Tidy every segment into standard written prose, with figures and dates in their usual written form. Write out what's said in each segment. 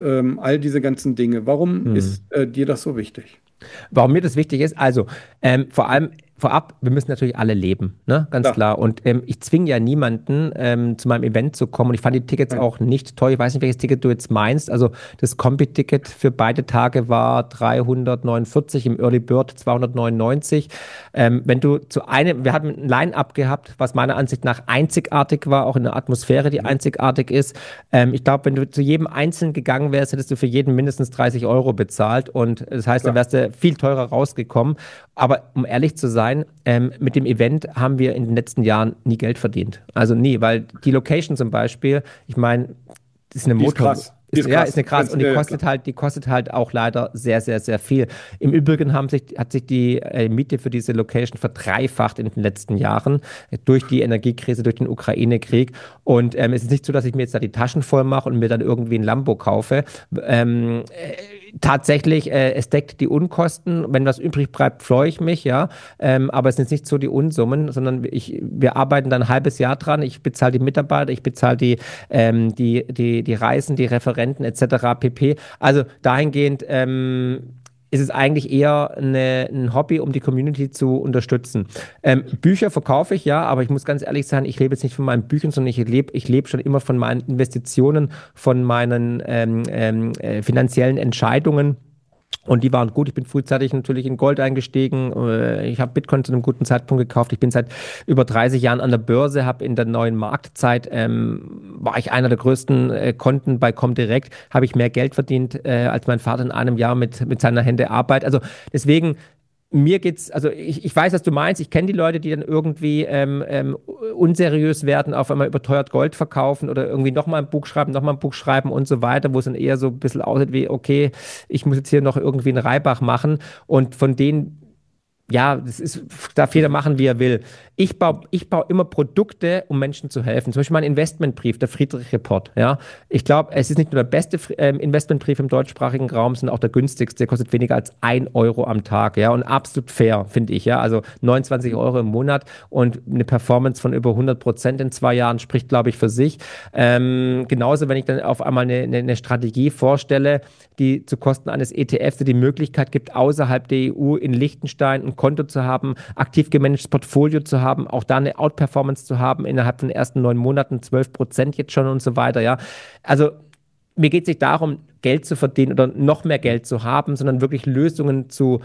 all diese ganzen Dinge. Warum Hm. ist dir das so wichtig? Warum mir das wichtig ist, also vor allem vorab, wir müssen natürlich alle leben, ne? Ganz Klar, klar. Und ich zwinge ja niemanden, zu meinem Event zu kommen. Und ich fand die Tickets nein. auch nicht teuer. Ich weiß nicht, welches Ticket du jetzt meinst. Also das Kombi-Ticket für beide Tage war 349, im Early Bird 299. Wenn du zu einem, wir hatten ein Line-Up gehabt, was meiner Ansicht nach einzigartig war, auch in der Atmosphäre, die Mhm. einzigartig ist. Ich glaube, wenn du zu jedem Einzelnen gegangen wärst, hättest du für jeden mindestens 30 € bezahlt. Und das heißt, dann Klar. wärst du viel teurer rausgekommen. Aber um ehrlich zu sein, mit dem Event haben wir in den letzten Jahren nie Geld verdient. Also nie, weil die Location zum Beispiel, ich meine, das ist eine Die ist Motor, krass. Die ist ist eine krass. krass und Klar. die kostet halt auch leider sehr, sehr, sehr viel. Im Übrigen hat sich die Miete für diese Location verdreifacht in den letzten Jahren durch die Energiekrise, durch den Ukraine-Krieg. Und es ist nicht so, dass ich mir jetzt da die Taschen voll mache und mir dann irgendwie ein Lambo kaufe. Tatsächlich, es deckt die Unkosten. Wenn was übrig bleibt, freue ich mich, ja. Aber es sind jetzt nicht so die Unsummen, sondern wir arbeiten dann ein halbes Jahr dran. Ich bezahle die Mitarbeiter, ich bezahle die Reisen, die Referenten etc. pp. Also dahingehend ist es eigentlich eher ein Hobby, um die Community zu unterstützen. Bücher verkaufe ich ja, aber ich muss ganz ehrlich sein, ich lebe jetzt nicht von meinen Büchern, sondern ich lebe schon immer von meinen Investitionen, von meinen finanziellen Entscheidungen. Und die waren gut. Ich bin frühzeitig natürlich in Gold eingestiegen. Ich habe Bitcoin zu einem guten Zeitpunkt gekauft. Ich bin seit über 30 Jahren an der Börse, habe in der neuen Marktzeit, war ich einer der größten Konten bei Comdirect, habe ich mehr Geld verdient als mein Vater in einem Jahr mit seiner Hände Arbeit. Also deswegen, mir geht's, also ich weiß, was du meinst. Ich kenne die Leute, die dann irgendwie unseriös werden, auf einmal überteuert Gold verkaufen oder irgendwie nochmal ein Buch schreiben und so weiter, wo es dann eher so ein bisschen aussieht wie, okay, ich muss jetzt hier noch irgendwie einen Reibach machen. Und von denen, ja, darf jeder machen, wie er will. Ich baue immer Produkte, um Menschen zu helfen. Zum Beispiel mein Investmentbrief, der Friedrich Report. Ja, ich glaube, es ist nicht nur der beste Investmentbrief im deutschsprachigen Raum, sondern auch der günstigste. Der kostet weniger als 1 € am Tag. Ja, und absolut fair, finde ich. Ja, also 29 € im Monat und eine Performance von über 100% in 2 Jahren spricht, glaube ich, für sich. Genauso, wenn ich dann auf einmal eine Strategie vorstelle, die zu Kosten eines ETFs dir die Möglichkeit gibt, außerhalb der EU in Liechtenstein ein Konto zu haben, aktiv gemanagtes Portfolio zu haben, auch da eine Outperformance zu haben, innerhalb von den ersten 9 Monaten 12% jetzt schon und so weiter, ja. Also mir geht es nicht darum, Geld zu verdienen oder noch mehr Geld zu haben, sondern wirklich Lösungen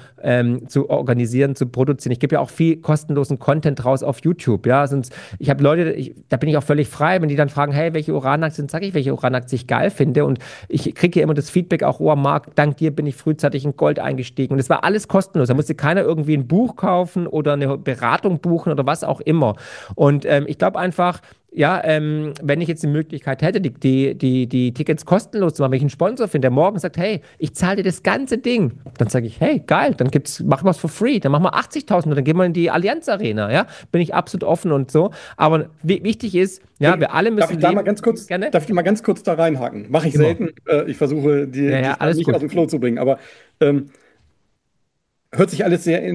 zu organisieren, zu produzieren. Ich gebe ja auch viel kostenlosen Content raus auf YouTube. Ja, sonst, ich habe Leute, da bin ich auch völlig frei, wenn die dann fragen, hey, welche Uranaktien, sage ich, welche Uranaktien ich geil finde. Und ich kriege hier immer das Feedback auch, oh, Marc, dank dir bin ich frühzeitig in Gold eingestiegen. Und es war alles kostenlos. Da musste keiner irgendwie ein Buch kaufen oder eine Beratung buchen oder was auch immer. Und ich glaube einfach, ja, wenn ich jetzt die Möglichkeit hätte, die Tickets kostenlos zu machen, wenn ich einen Sponsor finde, der morgen sagt, hey, ich zahle dir das ganze Ding, dann sage ich, hey, geil, machen wir es for free, dann machen wir 80.000 und dann gehen wir in die Allianz Arena, ja, bin ich absolut offen und so. Aber wichtig ist, ja, wir alle Darf müssen ich da mal leben. ganz kurz, Gerne? darf ich mal ganz kurz da reinhaken? Mache ich Immer. selten. Ich versuche, Ja, ja, dich da alles nicht aus gut. dem Flow zu bringen. Aber ähm, hört sich alles sehr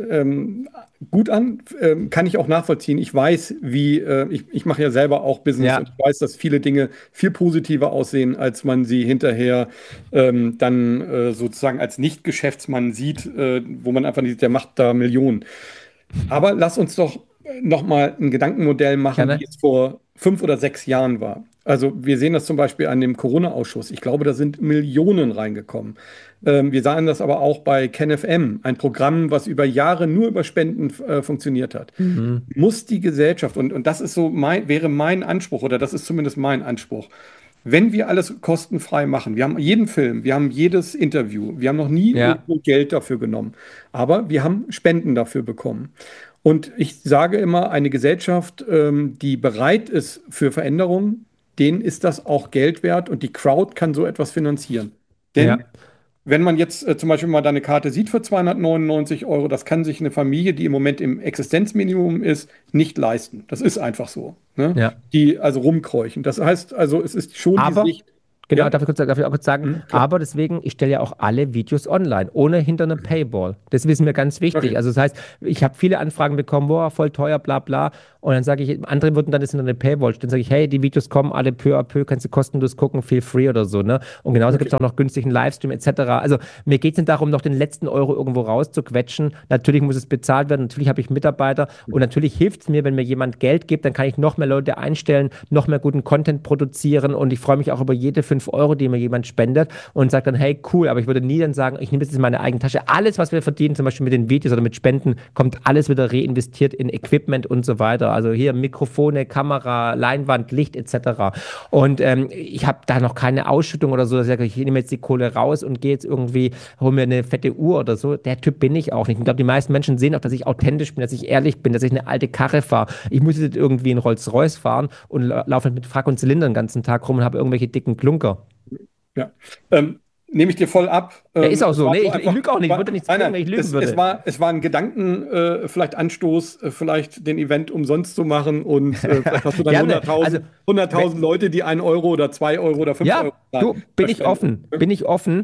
gut an, kann ich auch nachvollziehen. Ich weiß, ich mache ja selber auch Business und Ja, ich weiß, dass viele Dinge viel positiver aussehen, als man sie hinterher dann sozusagen als Nicht-Geschäftsmann sieht, wo man einfach sieht, der macht da Millionen. Aber lass uns doch nochmal ein Gedankenmodell machen, wie gerne. es vor 5 oder 6 Jahren war. Also wir sehen das zum Beispiel an dem Corona-Ausschuss. Ich glaube, da sind Millionen reingekommen. Wir sahen das aber auch bei KenFM, ein Programm, was über Jahre nur über Spenden funktioniert hat. Mhm. Muss die Gesellschaft, und das ist so wäre mein Anspruch, oder das ist zumindest mein Anspruch, wenn wir alles kostenfrei machen, wir haben jeden Film, wir haben jedes Interview, wir haben noch nie Ja, irgendwo Geld dafür genommen, aber wir haben Spenden dafür bekommen. Und ich sage immer, eine Gesellschaft, die bereit ist für Veränderungen, denen ist das auch Geld wert und die Crowd kann so etwas finanzieren. Denn ja. wenn man jetzt zum Beispiel mal deine Karte sieht für 299 €, das kann sich eine Familie, die im Moment im Existenzminimum ist, nicht leisten. Das ist einfach so, ne? Ja. Die also rumkräuchen. Das heißt also, es ist schon die Aber Sicht, genau, ja, darf ich auch kurz sagen, klar, aber deswegen, ich stelle ja auch alle Videos online, ohne hinter einem Paywall. Das ist mir ganz wichtig. okay. Also das heißt, ich habe viele Anfragen bekommen, boah, voll teuer, bla bla. Und dann sage ich, andere würden dann das hinter eine Paywall stellen. Dann sage ich, hey, die Videos kommen alle peu à peu, kannst du kostenlos gucken, feel free oder so, ne? Und genauso gibt Okay. es auch noch günstigen Livestream etc. Also mir geht es nicht darum, noch den letzten Euro irgendwo rauszuquetschen. Natürlich muss es bezahlt werden, natürlich habe ich Mitarbeiter und natürlich hilft es mir, wenn mir jemand Geld gibt, dann kann ich noch mehr Leute einstellen, noch mehr guten Content produzieren und ich freue mich auch über jede 5 Euro, die mir jemand spendet und sage dann, hey, cool, aber ich würde nie dann sagen, ich nehme das jetzt in meine eigene Tasche. Alles, was wir verdienen, zum Beispiel mit den Videos oder mit Spenden, kommt alles wieder reinvestiert in Equipment und so weiter. Also hier Mikrofone, Kamera, Leinwand, Licht etc. Und ich habe da noch keine Ausschüttung oder so, dass ich sage, ich nehme jetzt die Kohle raus und gehe jetzt irgendwie, hole mir eine fette Uhr oder so. Der Typ bin ich auch nicht. Ich glaube, die meisten Menschen sehen auch, dass ich authentisch bin, dass ich ehrlich bin, dass ich eine alte Karre fahre. Ich muss jetzt irgendwie einen Rolls-Royce fahren und laufe mit Frack und Zylinder den ganzen Tag rum und habe irgendwelche dicken Klunker. Ja. Nehme ich dir voll ab. Ja, ist auch Es so. war Nee, so ich einfach, lüge auch nicht. Ich würde nichts nein, kriegen, nein, wenn ich lügen würde. es war ein Gedanken, vielleicht Anstoß, vielleicht den Event umsonst zu machen und vielleicht hast du dann Gerne. Also, 100.000 Leute, die 1 Euro oder 2 Euro oder 5 Euro ja, zahlen. du, bin ich Spende. offen. Bin ich offen.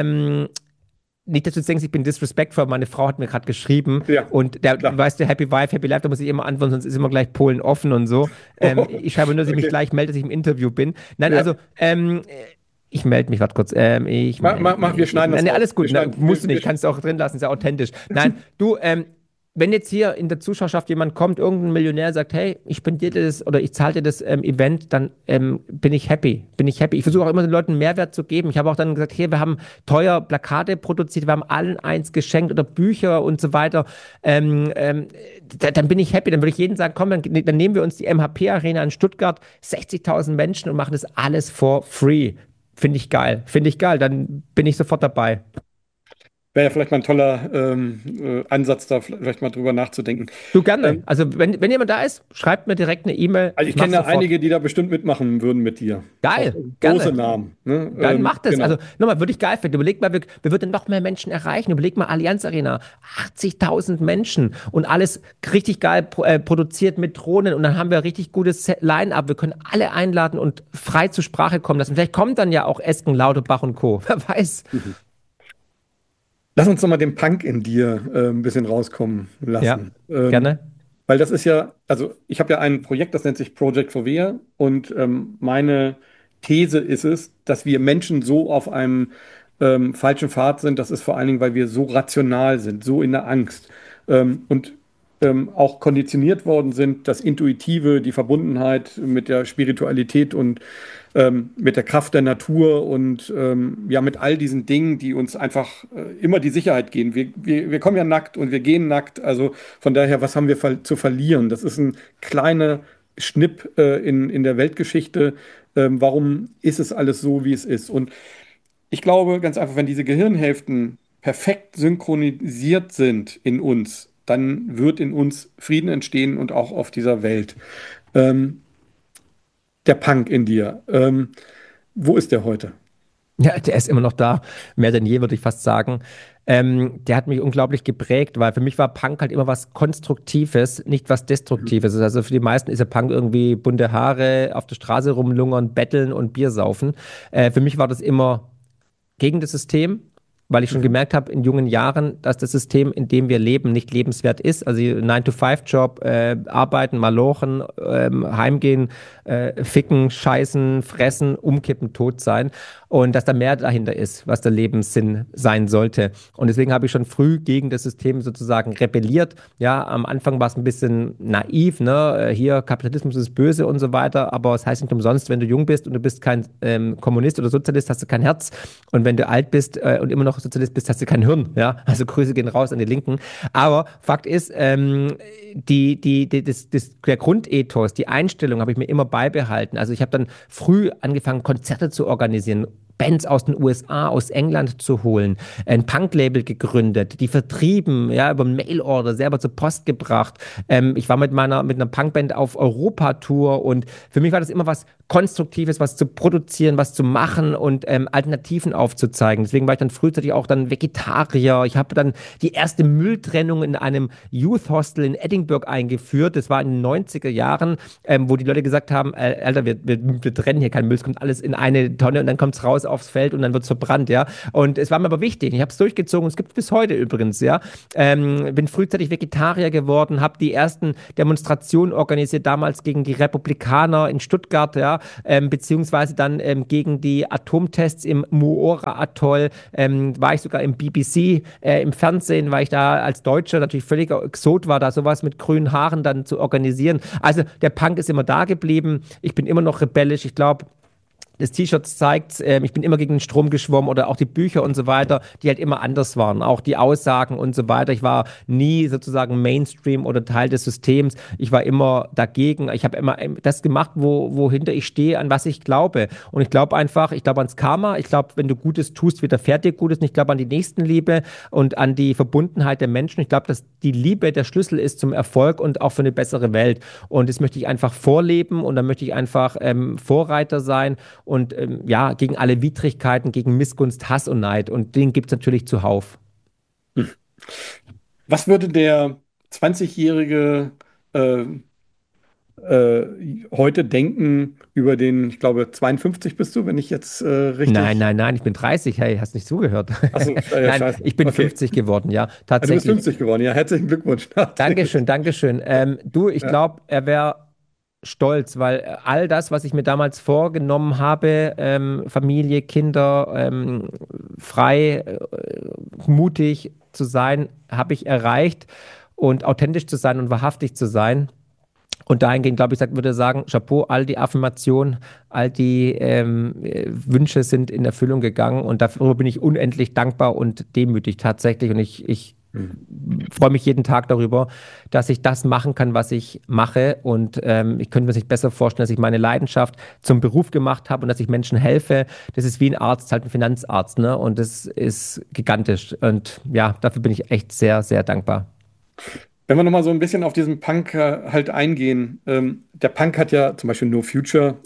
Nicht, dass du denkst, ich bin disrespectful. Meine Frau hat mir gerade geschrieben Ja, und der, klar. weißt du, Happy Wife, Happy Life, da muss ich immer antworten, sonst ist immer gleich Polen offen und so. Ich schreibe nur, dass ich mich Okay. gleich melde, dass ich im Interview bin. Nein, Ja. also, ich melde mich, warte kurz. Ich melde Wir mich. schneiden Nein, das nee, raus. alles gut. Nein, musst du nicht. Wir, Kannst du auch drin lassen, ist ja authentisch. Nein, du, wenn jetzt hier in der Zuschauerschaft jemand kommt, irgendein Millionär sagt, hey, ich spendiere dir das oder ich zahle dir das Event, dann bin ich happy. Bin ich happy. Ich versuche auch immer den Leuten Mehrwert zu geben. Ich habe auch dann gesagt, hier, wir haben teuer Plakate produziert, wir haben allen eins geschenkt oder Bücher und so weiter. Dann bin ich happy. Dann würde ich jedem sagen, komm, dann nehmen wir uns die MHP Arena in Stuttgart, 60.000 Menschen und machen das alles for free. Finde ich geil. Finde ich geil. Dann bin ich sofort dabei. wäre ja vielleicht mal ein toller Ansatz, da vielleicht mal drüber nachzudenken. Du gerne. Ähm, Also, wenn jemand da ist, schreibt mir direkt eine E-Mail. also Ich ich mache kenne ja sofort. einige, die da bestimmt mitmachen würden mit dir. Auch Geil. große Gerne. Namen. Ne? Dann macht es. Also Genau. nochmal, würde ich geil finden. Überleg mal, wir würden noch mehr Menschen erreichen. Überleg mal, Allianz Arena, 80.000 Menschen und alles richtig geil produziert mit Drohnen und dann haben wir richtig gutes Line-Up. Wir können alle einladen und frei zur Sprache kommen lassen. Vielleicht kommt dann ja auch Esken, Lauterbach und Co. Wer weiß. Lass uns doch mal den Punk in dir ein bisschen rauskommen Ja, lassen. gerne. Weil das ist ja, also ich habe ja ein Projekt, das nennt sich Project for Wir und meine These ist es, dass wir Menschen so auf einem falschen Pfad sind. Das ist vor allen Dingen, weil wir so rational sind, so in der Angst und auch konditioniert worden sind, das Intuitive, die Verbundenheit mit der Spiritualität und mit der Kraft der Natur und ja, mit all diesen Dingen, die uns einfach immer die Sicherheit geben. Wir kommen ja nackt und wir gehen nackt. Also von daher, was haben wir zu verlieren? Das ist ein kleiner Schnipp in der Weltgeschichte. Warum ist es alles so, wie es ist? Und ich glaube ganz einfach, wenn diese Gehirnhälften perfekt synchronisiert sind in uns, dann wird in uns Frieden entstehen und auch auf dieser Welt. Ähm, der Punk in dir. Wo ist der heute? Ja, der ist immer noch da, mehr denn je, würde ich fast sagen. Der hat mich unglaublich geprägt, weil für mich war Punk halt immer was Konstruktives, nicht was Destruktives. Also für die meisten ist ja Punk irgendwie bunte Haare, auf der Straße rumlungern, betteln und Bier saufen. Für mich war das immer gegen das System, weil ich schon Mhm. gemerkt habe in jungen Jahren, dass das System, in dem wir leben, nicht lebenswert ist. Also 9-to-5-Job, arbeiten, malochen, heimgehen, ficken, scheißen, fressen, umkippen, tot sein. Und dass da mehr dahinter ist, was der Lebenssinn sein sollte. Und deswegen habe ich schon früh gegen das System sozusagen rebelliert. Ja, am Anfang war es ein bisschen naiv, ne? Hier, Kapitalismus ist böse und so weiter. Aber es heißt nicht umsonst, wenn du jung bist und du bist kein Kommunist oder Sozialist, hast du kein Herz. Und wenn du alt bist und immer noch Sozialist bist, hast du kein Hirn. Ja, also Grüße gehen raus an die Linken. Aber Fakt ist, der Grundethos, die Einstellung habe ich mir immer beibehalten. Also ich habe dann früh angefangen, Konzerte zu organisieren. Bands aus den USA, aus England zu holen, ein Punk-Label gegründet, die vertrieben, ja, über Mail-Order selber zur Post gebracht. Ich war mit einer Punkband auf Europatour und für mich war das immer was Konstruktives, was zu produzieren, was zu machen und Alternativen aufzuzeigen. Deswegen war ich dann frühzeitig auch dann Vegetarier. Ich habe dann die erste Mülltrennung in einem Youth Hostel in Edinburgh eingeführt. Das war in den 90er Jahren, wo die Leute gesagt haben, Alter, wir trennen hier keinen Müll, es kommt alles in eine Tonne und dann kommt es raus aufs Feld und dann wird es verbrannt, ja. Und es war mir aber wichtig. Ich habe es durchgezogen. Es gibt es bis heute übrigens, ja. Bin frühzeitig Vegetarier geworden, habe die ersten Demonstrationen organisiert, damals gegen die Republikaner in Stuttgart, ja, beziehungsweise dann gegen die Atomtests im Muora-Atoll, war ich sogar im BBC, im Fernsehen, weil ich da als Deutscher natürlich völliger Exot war, da sowas mit grünen Haaren dann zu organisieren. Also der Punk ist immer da geblieben. Ich bin immer noch rebellisch. Ich glaube, das T-Shirt zeigt, ich bin immer gegen den Strom geschwommen oder auch die Bücher und so weiter, die halt immer anders waren. Auch die Aussagen und so weiter. Ich war nie sozusagen Mainstream oder Teil des Systems. Ich war immer dagegen. Ich habe immer das gemacht, wohinter ich stehe, an was ich glaube. Und ich glaube einfach, ich glaube ans Karma. Ich glaube, wenn du Gutes tust, widerfährt dir Gutes. Und ich glaube an die Nächstenliebe und an die Verbundenheit der Menschen. Ich glaube, dass die Liebe der Schlüssel ist zum Erfolg und auch für eine bessere Welt. Und das möchte ich einfach vorleben und da möchte ich einfach Vorreiter sein und ja, gegen alle Widrigkeiten, gegen Missgunst, Hass und Neid. Und den gibt es natürlich zuhauf. Was würde der 20-jährige äh, heute denken über den, ich glaube, 52 bist du, wenn ich jetzt Nein, richtig. nein, nein, ich bin 30. Hey, hast nicht zugehört. Achso, ja, Nein, scheiße. ich bin Okay. 50 geworden, ja, Du bist tatsächlich. 50 geworden. Ja, herzlichen Glückwunsch nachträglich. Dankeschön, Dankeschön. Du, ich Ja. glaube, er wäre stolz, weil all das, was ich mir damals vorgenommen habe, Familie, Kinder, frei, mutig zu sein, habe ich erreicht und authentisch zu sein und wahrhaftig zu sein. Und dahingehend, glaube ich, würde er sagen, Chapeau, all die Affirmationen, all die Wünsche sind in Erfüllung gegangen und darüber bin ich unendlich dankbar und demütig tatsächlich. Und ich Hm. freue mich jeden Tag darüber, dass ich das machen kann, was ich mache. Und ich könnte mir das nicht besser vorstellen, dass ich meine Leidenschaft zum Beruf gemacht habe und dass ich Menschen helfe. Das ist wie ein Arzt, halt ein Finanzarzt, ne? Und das ist gigantisch. Und ja, dafür bin ich echt sehr, sehr dankbar. Wenn wir nochmal so ein bisschen auf diesen Punk halt eingehen. Der Punk hat ja zum Beispiel No Future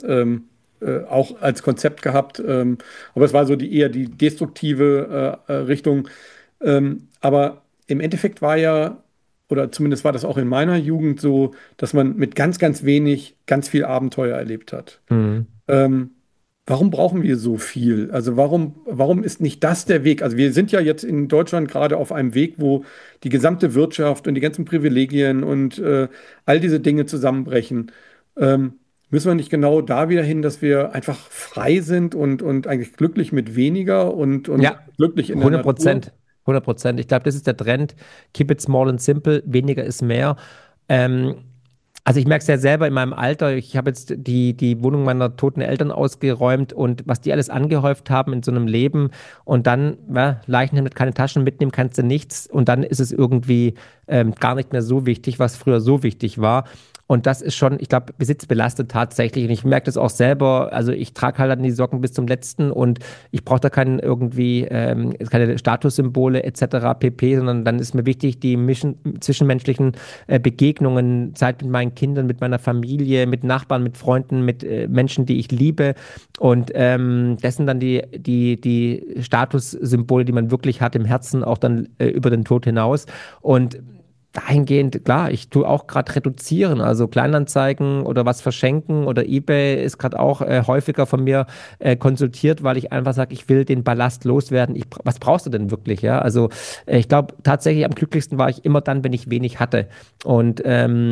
auch als Konzept gehabt, aber es war so eher die destruktive Richtung. Aber im Endeffekt war ja, oder zumindest war das auch in meiner Jugend so, dass man mit ganz, ganz wenig ganz viel Abenteuer erlebt hat. Mhm. Ähm, Warum brauchen wir so viel? Also warum ist nicht das der Weg? Also wir sind ja jetzt in Deutschland gerade auf einem Weg, wo die gesamte Wirtschaft und die ganzen Privilegien und all diese Dinge zusammenbrechen. Müssen wir nicht genau da wieder hin, dass wir einfach frei sind und eigentlich glücklich mit weniger und Ja, glücklich in der 100%. Natur? 100%. Ich glaube, das ist der Trend. Keep it small and simple. Weniger ist mehr. Ähm, also ich merke es ja selber in meinem Alter. Ich habe jetzt die Wohnung meiner toten Eltern ausgeräumt und was die alles angehäuft haben in so einem Leben und dann, ja, Leichen mit keine Taschen mitnehmen kannst du nichts und dann ist es irgendwie gar nicht mehr so wichtig, was früher so wichtig war. Und das ist schon, ich glaube, Besitz belastet tatsächlich. Und ich merke das auch selber. Also ich trage halt dann die Socken bis zum letzten und ich brauche da keinen irgendwie, keine Statussymbole etc. pp., sondern dann ist mir wichtig, die zwischenmenschlichen Begegnungen, Zeit mit meinen Kindern, mit meiner Familie, mit Nachbarn, mit Freunden, mit Menschen, die ich liebe. Und das sind dann die Statussymbole, die man wirklich hat im Herzen, auch dann über den Tod hinaus. Und dahingehend, klar, ich tue auch gerade reduzieren, also Kleinanzeigen oder was verschenken oder eBay ist gerade auch häufiger von mir konsultiert, weil ich einfach sage, ich will den Ballast loswerden. Was brauchst du denn wirklich? Ja, also ich glaube tatsächlich am glücklichsten war ich immer dann, wenn ich wenig hatte. Und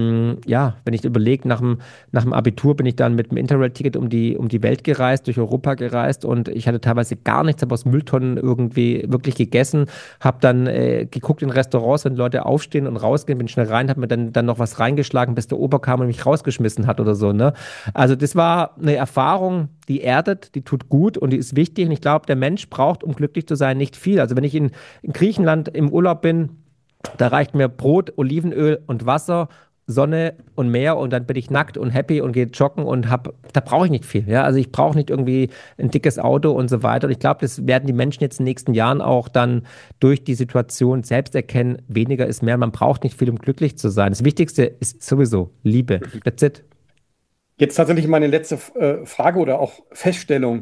ja, wenn ich überlege, nach dem Abitur bin ich dann mit dem Interrail-Ticket um die Welt gereist, durch Europa gereist und ich hatte teilweise gar nichts, habe aus Mülltonnen irgendwie wirklich gegessen, habe dann geguckt in Restaurants, wenn Leute aufstehen und rausgehen, bin schnell rein, habe mir dann noch was reingeschlagen, bis der Ober kam und mich rausgeschmissen hat oder so, ne? Also das war eine Erfahrung, die erdet, die tut gut und die ist wichtig und ich glaube, der Mensch braucht, um glücklich zu sein, nicht viel. Also wenn ich in Griechenland im Urlaub bin, da reicht mir Brot, Olivenöl und Wasser, Sonne und Meer und dann bin ich nackt und happy und gehe joggen und da brauche ich nicht viel. Ja? Also ich brauche nicht irgendwie ein dickes Auto und so weiter. Und ich glaube, das werden die Menschen jetzt in den nächsten Jahren auch dann durch die Situation selbst erkennen, weniger ist mehr. Man braucht nicht viel, um glücklich zu sein. Das Wichtigste ist sowieso Liebe. That's it. Jetzt tatsächlich meine letzte Frage oder auch Feststellung.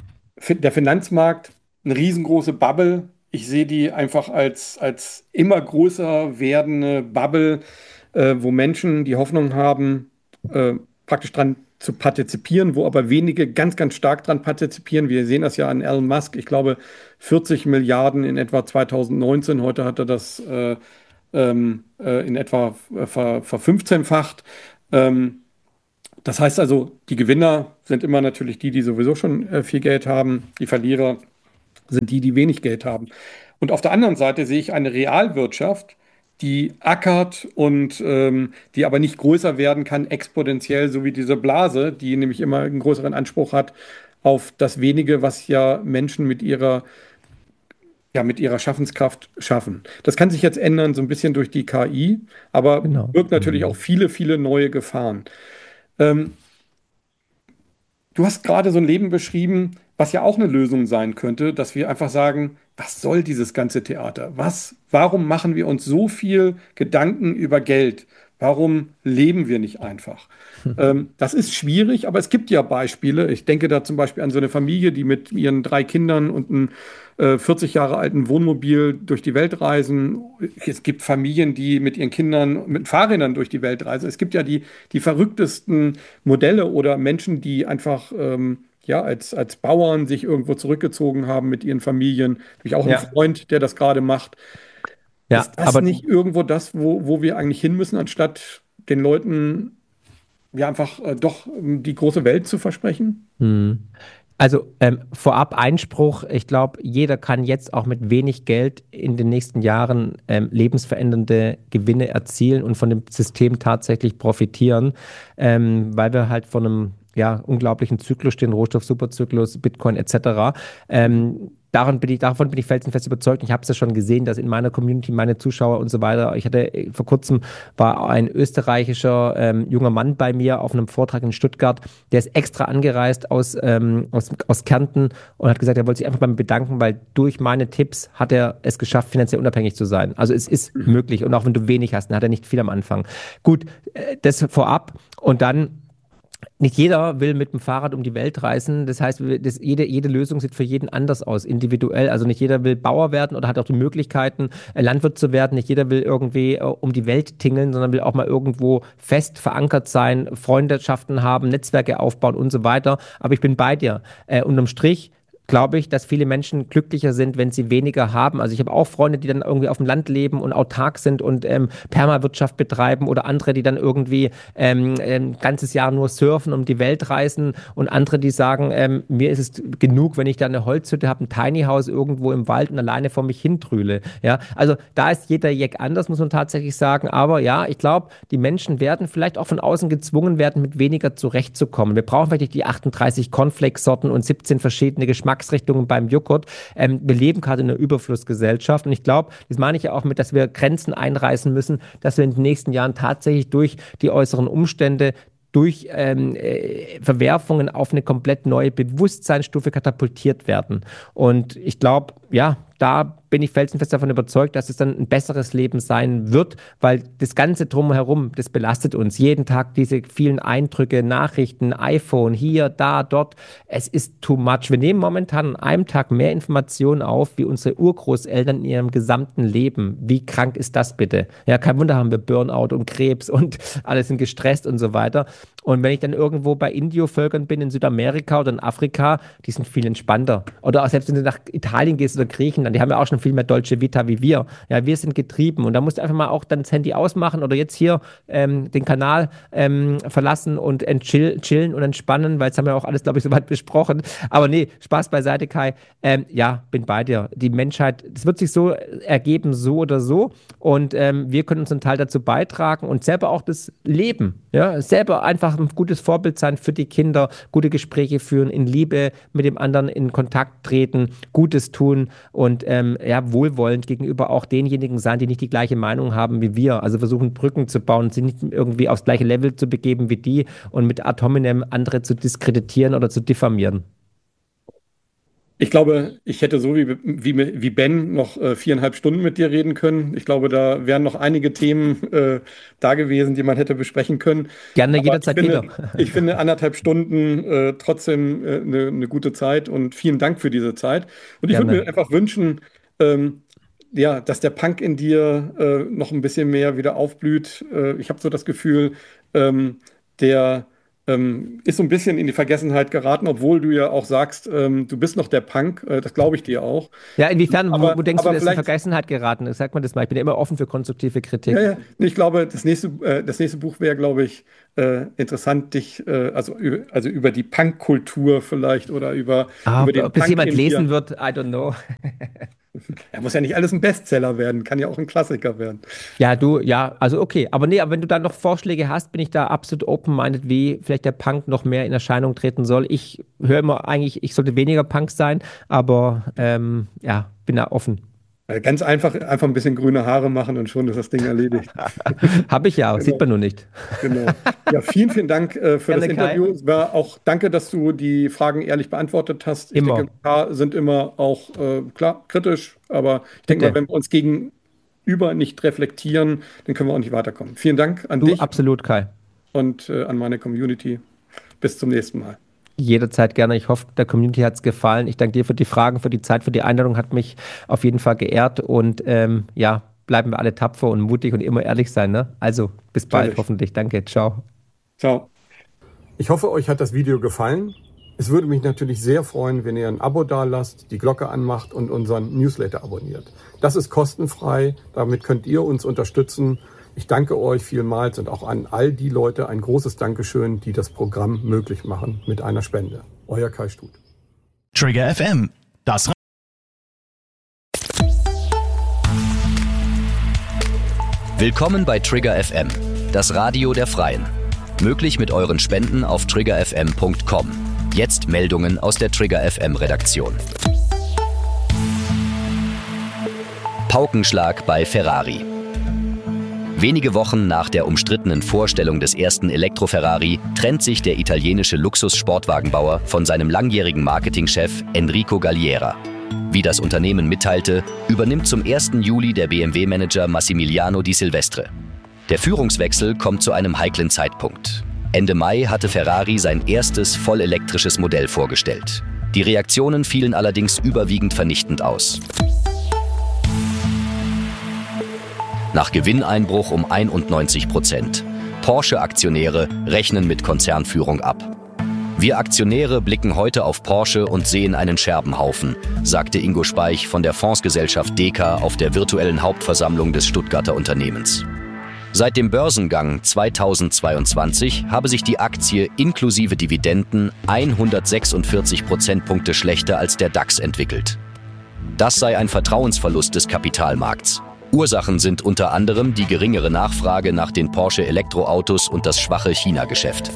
Der Finanzmarkt, eine riesengroße Bubble. Ich sehe die einfach als immer größer werdende Bubble, wo Menschen die Hoffnung haben, praktisch dran zu partizipieren, wo aber wenige ganz, ganz stark dran partizipieren. Wir sehen das ja an Elon Musk. Ich glaube, 40 Milliarden in etwa 2019. Heute hat er das in etwa verfünfzehnfacht. Ähm, Das heißt also, die Gewinner sind immer natürlich die, die sowieso schon viel Geld haben. Die Verlierer sind die, die wenig Geld haben. Und auf der anderen Seite sehe ich eine Realwirtschaft, die ackert und die aber nicht größer werden kann, exponentiell, so wie diese Blase, die nämlich immer einen größeren Anspruch hat auf das Wenige, was ja Menschen mit ihrer Schaffenskraft schaffen. Das kann sich jetzt ändern, so ein bisschen durch die KI, aber Genau. birgt natürlich auch Mhm. viele, viele neue Gefahren. Ähm, Du hast gerade so ein Leben beschrieben, was ja auch eine Lösung sein könnte, dass wir einfach sagen, was soll dieses ganze Theater? Warum machen wir uns so viel Gedanken über Geld? Warum leben wir nicht einfach? Das ist schwierig, aber es gibt ja Beispiele. Ich denke da zum Beispiel an so eine Familie, die mit ihren 3 Kindern und einem 40 Jahre alten Wohnmobil durch die Welt reisen. Es gibt Familien, die mit ihren Kindern mit Fahrrädern durch die Welt reisen. Es gibt ja die verrücktesten Modelle oder Menschen, die einfach ja, als Bauern sich irgendwo zurückgezogen haben mit ihren Familien. Habe ich auch einen Ja, Freund, der das gerade macht. ja, Ist das aber nicht irgendwo das, wo wir eigentlich hin müssen, anstatt den Leuten ja einfach doch die große Welt zu versprechen? hm. Also vorab Einspruch, ich glaube, jeder kann jetzt auch mit wenig Geld in den nächsten Jahren lebensverändernde Gewinne erzielen und von dem System tatsächlich profitieren, weil wir halt von einem ja, unglaublichen Zyklus stehen, Rohstoff-Superzyklus, Bitcoin etc. Davon bin ich felsenfest überzeugt. Ich habe es ja schon gesehen, dass in meiner Community meine Zuschauer und so weiter, ich hatte vor kurzem war ein österreichischer junger Mann bei mir auf einem Vortrag in Stuttgart, der ist extra angereist aus Kärnten und hat gesagt, er wollte sich einfach bei mir bedanken, weil durch meine Tipps hat er es geschafft, finanziell unabhängig zu sein. Also es ist möglich und auch wenn du wenig hast, dann hat er nicht viel am Anfang. Gut, das vorab und dann nicht jeder will mit dem Fahrrad um die Welt reisen. Das heißt, jede Lösung sieht für jeden anders aus, individuell. Also nicht jeder will Bauer werden oder hat auch die Möglichkeiten, Landwirt zu werden. Nicht jeder will irgendwie um die Welt tingeln, sondern will auch mal irgendwo fest verankert sein, Freundschaften haben, Netzwerke aufbauen und so weiter. Aber ich bin bei dir. Unterm Strich glaube ich, dass viele Menschen glücklicher sind, wenn sie weniger haben. Also ich habe auch Freunde, die dann irgendwie auf dem Land leben und autark sind und Permawirtschaft betreiben oder andere, die dann irgendwie ein ganzes Jahr nur surfen, um die Welt reisen und andere, die sagen, mir ist es genug, wenn ich da eine Holzhütte habe, ein Tiny House irgendwo im Wald und alleine vor mich hintrühle. Ja, also da ist jeder Jack anders, muss man tatsächlich sagen. Aber ja, ich glaube, die Menschen werden vielleicht auch von außen gezwungen werden, mit weniger zurechtzukommen. Wir brauchen vielleicht nicht die 38 Cornflakes-Sorten und 17 verschiedene Geschmacksrichtungen beim Joghurt. Wir leben gerade in einer Überflussgesellschaft und ich glaube, das meine ich ja auch mit, dass wir Grenzen einreißen müssen, dass wir in den nächsten Jahren tatsächlich durch die äußeren Umstände durch Verwerfungen auf eine komplett neue Bewusstseinsstufe katapultiert werden. Und ich glaube, ja, da bin ich felsenfest davon überzeugt, dass es dann ein besseres Leben sein wird, weil das Ganze drumherum, das belastet uns. Jeden Tag diese vielen Eindrücke, Nachrichten, iPhone, hier, da, dort. Es ist too much. Wir nehmen momentan an einem Tag mehr Informationen auf, wie unsere Urgroßeltern in ihrem gesamten Leben. Wie krank ist das bitte? Ja, kein Wunder haben wir Burnout und Krebs und alle sind gestresst und so weiter. Und wenn ich dann irgendwo bei Indio-Völkern bin, in Südamerika oder in Afrika, die sind viel entspannter. Oder auch selbst wenn du nach Italien gehst oder Griechenland, die haben ja auch schon viel mehr Dolce Vita wie wir. Ja, wir sind getrieben. Und da musst du einfach mal auch dann das Handy ausmachen oder jetzt hier den Kanal verlassen und chillen und entspannen, weil es haben wir auch alles, glaube ich, soweit besprochen. Aber nee, Spaß beiseite, Kai. Ja, bin bei dir. Die Menschheit, das wird sich so ergeben, so oder so. Und wir können uns einen Teil dazu beitragen und selber auch das Leben. Ja, selber einfach ein gutes Vorbild sein für die Kinder, gute Gespräche führen, in Liebe mit dem anderen in Kontakt treten, Gutes tun und ja, wohlwollend gegenüber auch denjenigen sein, die nicht die gleiche Meinung haben wie wir. Also versuchen, Brücken zu bauen, sie nicht irgendwie aufs gleiche Level zu begeben wie die und mit ad hominem andere zu diskreditieren oder zu diffamieren. Ich glaube, ich hätte so wie Ben noch 4,5 Stunden mit dir reden können. Ich glaube, da wären noch einige Themen da gewesen, die man hätte besprechen können. Gerne Aber jederzeit wieder. ich finde 1,5 Stunden trotzdem eine gute Zeit und vielen Dank für diese Zeit. Und ich würde Gerne. mir einfach wünschen, ähm, ja, dass der Punk in dir noch ein bisschen mehr wieder aufblüht. Ich habe so das Gefühl, der ist so ein bisschen in die Vergessenheit geraten, obwohl du ja auch sagst, du bist noch der Punk. Das glaube ich dir auch. Ja, inwiefern, wo denkst du, Aber das ist in vielleicht, Vergessenheit geraten? Sag mal das mal, ich bin ja immer offen für konstruktive ja, Kritik. ja, nee, ich glaube, das nächste Buch wäre, glaube ich, interessant, dich, also über die Punk-Kultur vielleicht oder über den Ob das Punk jemand in dir. lesen wird, I don't know. Er muss ja nicht alles ein Bestseller werden, kann ja auch ein Klassiker werden. Ja, ja, also okay. Aber nee, aber wenn du da noch Vorschläge hast, bin ich da absolut open-minded, wie vielleicht der Punk noch mehr in Erscheinung treten soll. Ich höre immer eigentlich, ich sollte weniger Punk sein, aber ja, bin da offen. Ganz einfach ein bisschen grüne Haare machen und schon ist das Ding erledigt. Habe ich ja, sieht Genau. man nur nicht. Genau. Ja, vielen Dank für das Gerne, Kai. Interview. Es war auch danke, dass du die Fragen ehrlich beantwortet hast. Ich denke, Immer. ein paar sind immer auch klar kritisch, aber ich denke mal, Bitte. wenn wir uns gegenüber nicht reflektieren, dann können wir auch nicht weiterkommen. Vielen Dank an Du, dich absolut, Kai. und an meine Community. Bis zum nächsten Mal. Jederzeit gerne. Ich hoffe, der Community hat es gefallen. Ich danke dir für die Fragen, für die Zeit, für die Einladung. Hat mich auf jeden Fall geehrt. Und ja, bleiben wir alle tapfer und mutig und immer ehrlich sein. Ne? Also, bis bald, Natürlich. hoffentlich. Danke. Ciao. Ciao. Ich hoffe, euch hat das Video gefallen. Es würde mich natürlich sehr freuen, wenn ihr ein Abo dalasst, die Glocke anmacht und unseren Newsletter abonniert. Das ist kostenfrei. Damit könnt ihr uns unterstützen. Ich danke euch vielmals und auch an all die Leute ein großes Dankeschön, die das Programm möglich machen mit einer Spende. Euer Kai Stut. Trigger FM, das Willkommen bei Trigger FM, das Radio der Freien. Möglich mit euren Spenden auf triggerfm.com. Jetzt Meldungen aus der Trigger FM Redaktion. Paukenschlag bei Ferrari. Wenige Wochen nach der umstrittenen Vorstellung des ersten Elektro-Ferrari trennt sich der italienische Luxus-Sportwagenbauer von seinem langjährigen Marketingchef Enrico Galliera. Wie das Unternehmen mitteilte, übernimmt zum 1. Juli der BMW-Manager Massimiliano Di Silvestre. Der Führungswechsel kommt zu einem heiklen Zeitpunkt. Ende Mai hatte Ferrari sein erstes vollelektrisches Modell vorgestellt. Die Reaktionen fielen allerdings überwiegend vernichtend aus. Nach Gewinneinbruch um 91%. Porsche-Aktionäre rechnen mit Konzernführung ab. Wir Aktionäre blicken heute auf Porsche und sehen einen Scherbenhaufen, sagte Ingo Speich von der Fondsgesellschaft Deka auf der virtuellen Hauptversammlung des Stuttgarter Unternehmens. Seit dem Börsengang 2022 habe sich die Aktie inklusive Dividenden 146 Prozentpunkte schlechter als der DAX entwickelt. Das sei ein Vertrauensverlust des Kapitalmarkts. Ursachen sind unter anderem die geringere Nachfrage nach den Porsche Elektroautos und das schwache China-Geschäft.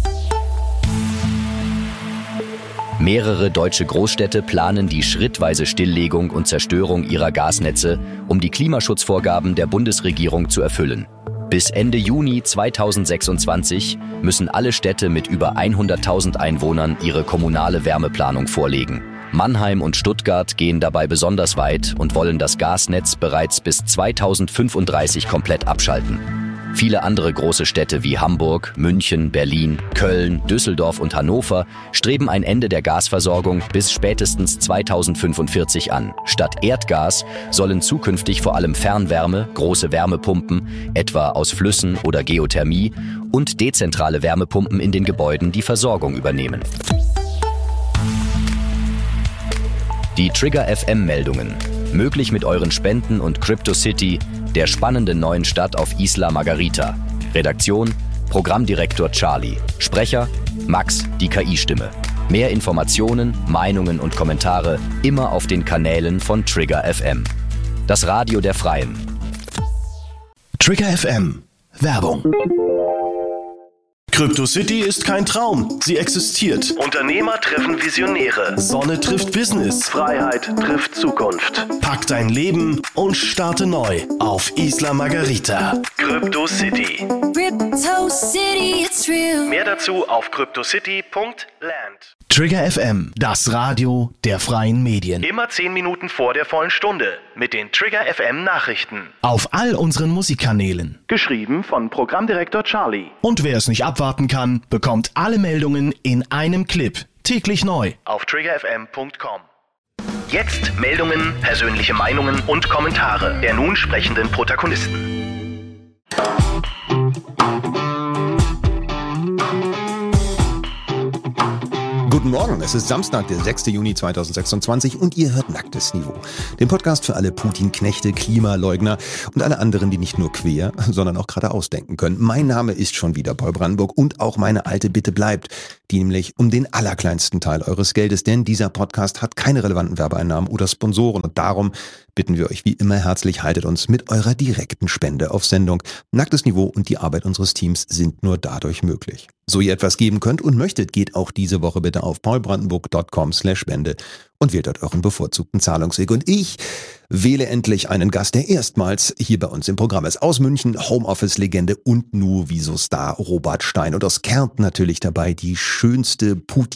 Mehrere deutsche Großstädte planen die schrittweise Stilllegung und Zerstörung ihrer Gasnetze, um die Klimaschutzvorgaben der Bundesregierung zu erfüllen. Bis Ende Juni 2026 müssen alle Städte mit über 100.000 Einwohnern ihre kommunale Wärmeplanung vorlegen. Mannheim und Stuttgart gehen dabei besonders weit und wollen das Gasnetz bereits bis 2035 komplett abschalten. Viele andere große Städte wie Hamburg, München, Berlin, Köln, Düsseldorf und Hannover streben ein Ende der Gasversorgung bis spätestens 2045 an. Statt Erdgas sollen zukünftig vor allem Fernwärme, große Wärmepumpen, etwa aus Flüssen oder Geothermie, und dezentrale Wärmepumpen in den Gebäuden die Versorgung übernehmen. Die Trigger FM Meldungen. Möglich mit euren Spenden und CryptoCity, der spannenden neuen Stadt auf Isla Margarita. Redaktion: Programmdirektor Charlie. Sprecher: Max, die KI-Stimme. Mehr Informationen, Meinungen und Kommentare immer auf den Kanälen von Trigger FM. Das Radio der Freien. Trigger FM, Werbung. CryptoCity ist kein Traum, sie existiert. Unternehmer treffen Visionäre. Sonne trifft Business. Freiheit trifft Zukunft. Pack dein Leben und starte neu auf Isla Margarita. CryptoCity. Crypto City, it's real. Mehr dazu auf cryptocity.land. Trigger FM, das Radio der freien Medien. Immer 10 Minuten vor der vollen Stunde mit den Trigger FM Nachrichten. Auf all unseren Musikkanälen. Geschrieben von Programmdirektor Charlie. Und wer es nicht abwarten kann, bekommt alle Meldungen in einem Clip. Täglich neu. Auf triggerfm.com. Jetzt Meldungen, persönliche Meinungen und Kommentare der nun sprechenden Protagonisten. Guten Morgen, es ist Samstag, der 6. Juni 2026 und ihr hört Nacktes Niveau. Den Podcast für alle Putin-Knechte, Klimaleugner und alle anderen, die nicht nur quer, sondern auch geradeaus denken können. Mein Name ist schon wieder Paul Brandenburg und auch meine alte Bitte bleibt, die nämlich um den allerkleinsten Teil eures Geldes, denn dieser Podcast hat keine relevanten Werbeeinnahmen oder Sponsoren und darum bitten wir euch wie immer herzlich, haltet uns mit eurer direkten Spende auf Sendung. Nacktes Niveau und die Arbeit unseres Teams sind nur dadurch möglich. So ihr etwas geben könnt und möchtet, geht auch diese Woche bitte auf paulbrandenburg.com/Spende und wählt dort euren bevorzugten Zahlungsweg. Und ich wähle endlich einen Gast, der erstmals hier bei uns im Programm ist. Aus München, Homeoffice-Legende und Nu-Viso-Star Robert Stein. Und aus Kärnten natürlich dabei die schönste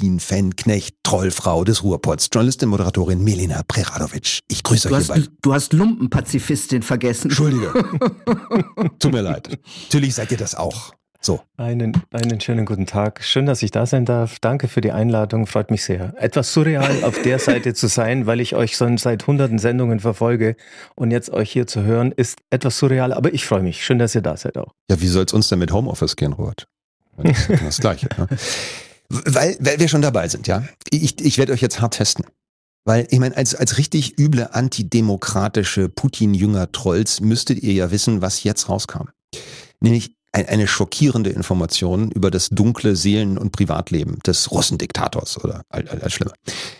Putin-Fan-Knecht-Trollfrau des Ruhrpots, Journalistin, Moderatorin Melina Preradovic. Ich grüße euch hierbei. Du hast Lumpenpazifistin vergessen. Entschuldige. Tut mir leid. Natürlich seid ihr das auch. So. Einen schönen guten Tag. Schön, dass ich da sein darf. Danke für die Einladung. Freut mich sehr. Etwas surreal auf der Seite zu sein, weil ich euch schon seit hunderten Sendungen verfolge und jetzt euch hier zu hören, ist etwas surreal, aber ich freue mich. Schön, dass ihr da seid auch. Ja, wie soll es uns denn mit Homeoffice gehen, Robert? Das ist das Gleiche. Ne? Weil wir schon dabei sind, ja. Ich werde euch jetzt hart testen. Weil, ich meine, als richtig üble antidemokratische Putin-Jünger-Trolls müsstet ihr ja wissen, was jetzt rauskam. Nämlich eine schockierende Information über das dunkle Seelen- und Privatleben des Russendiktators oder als schlimmer.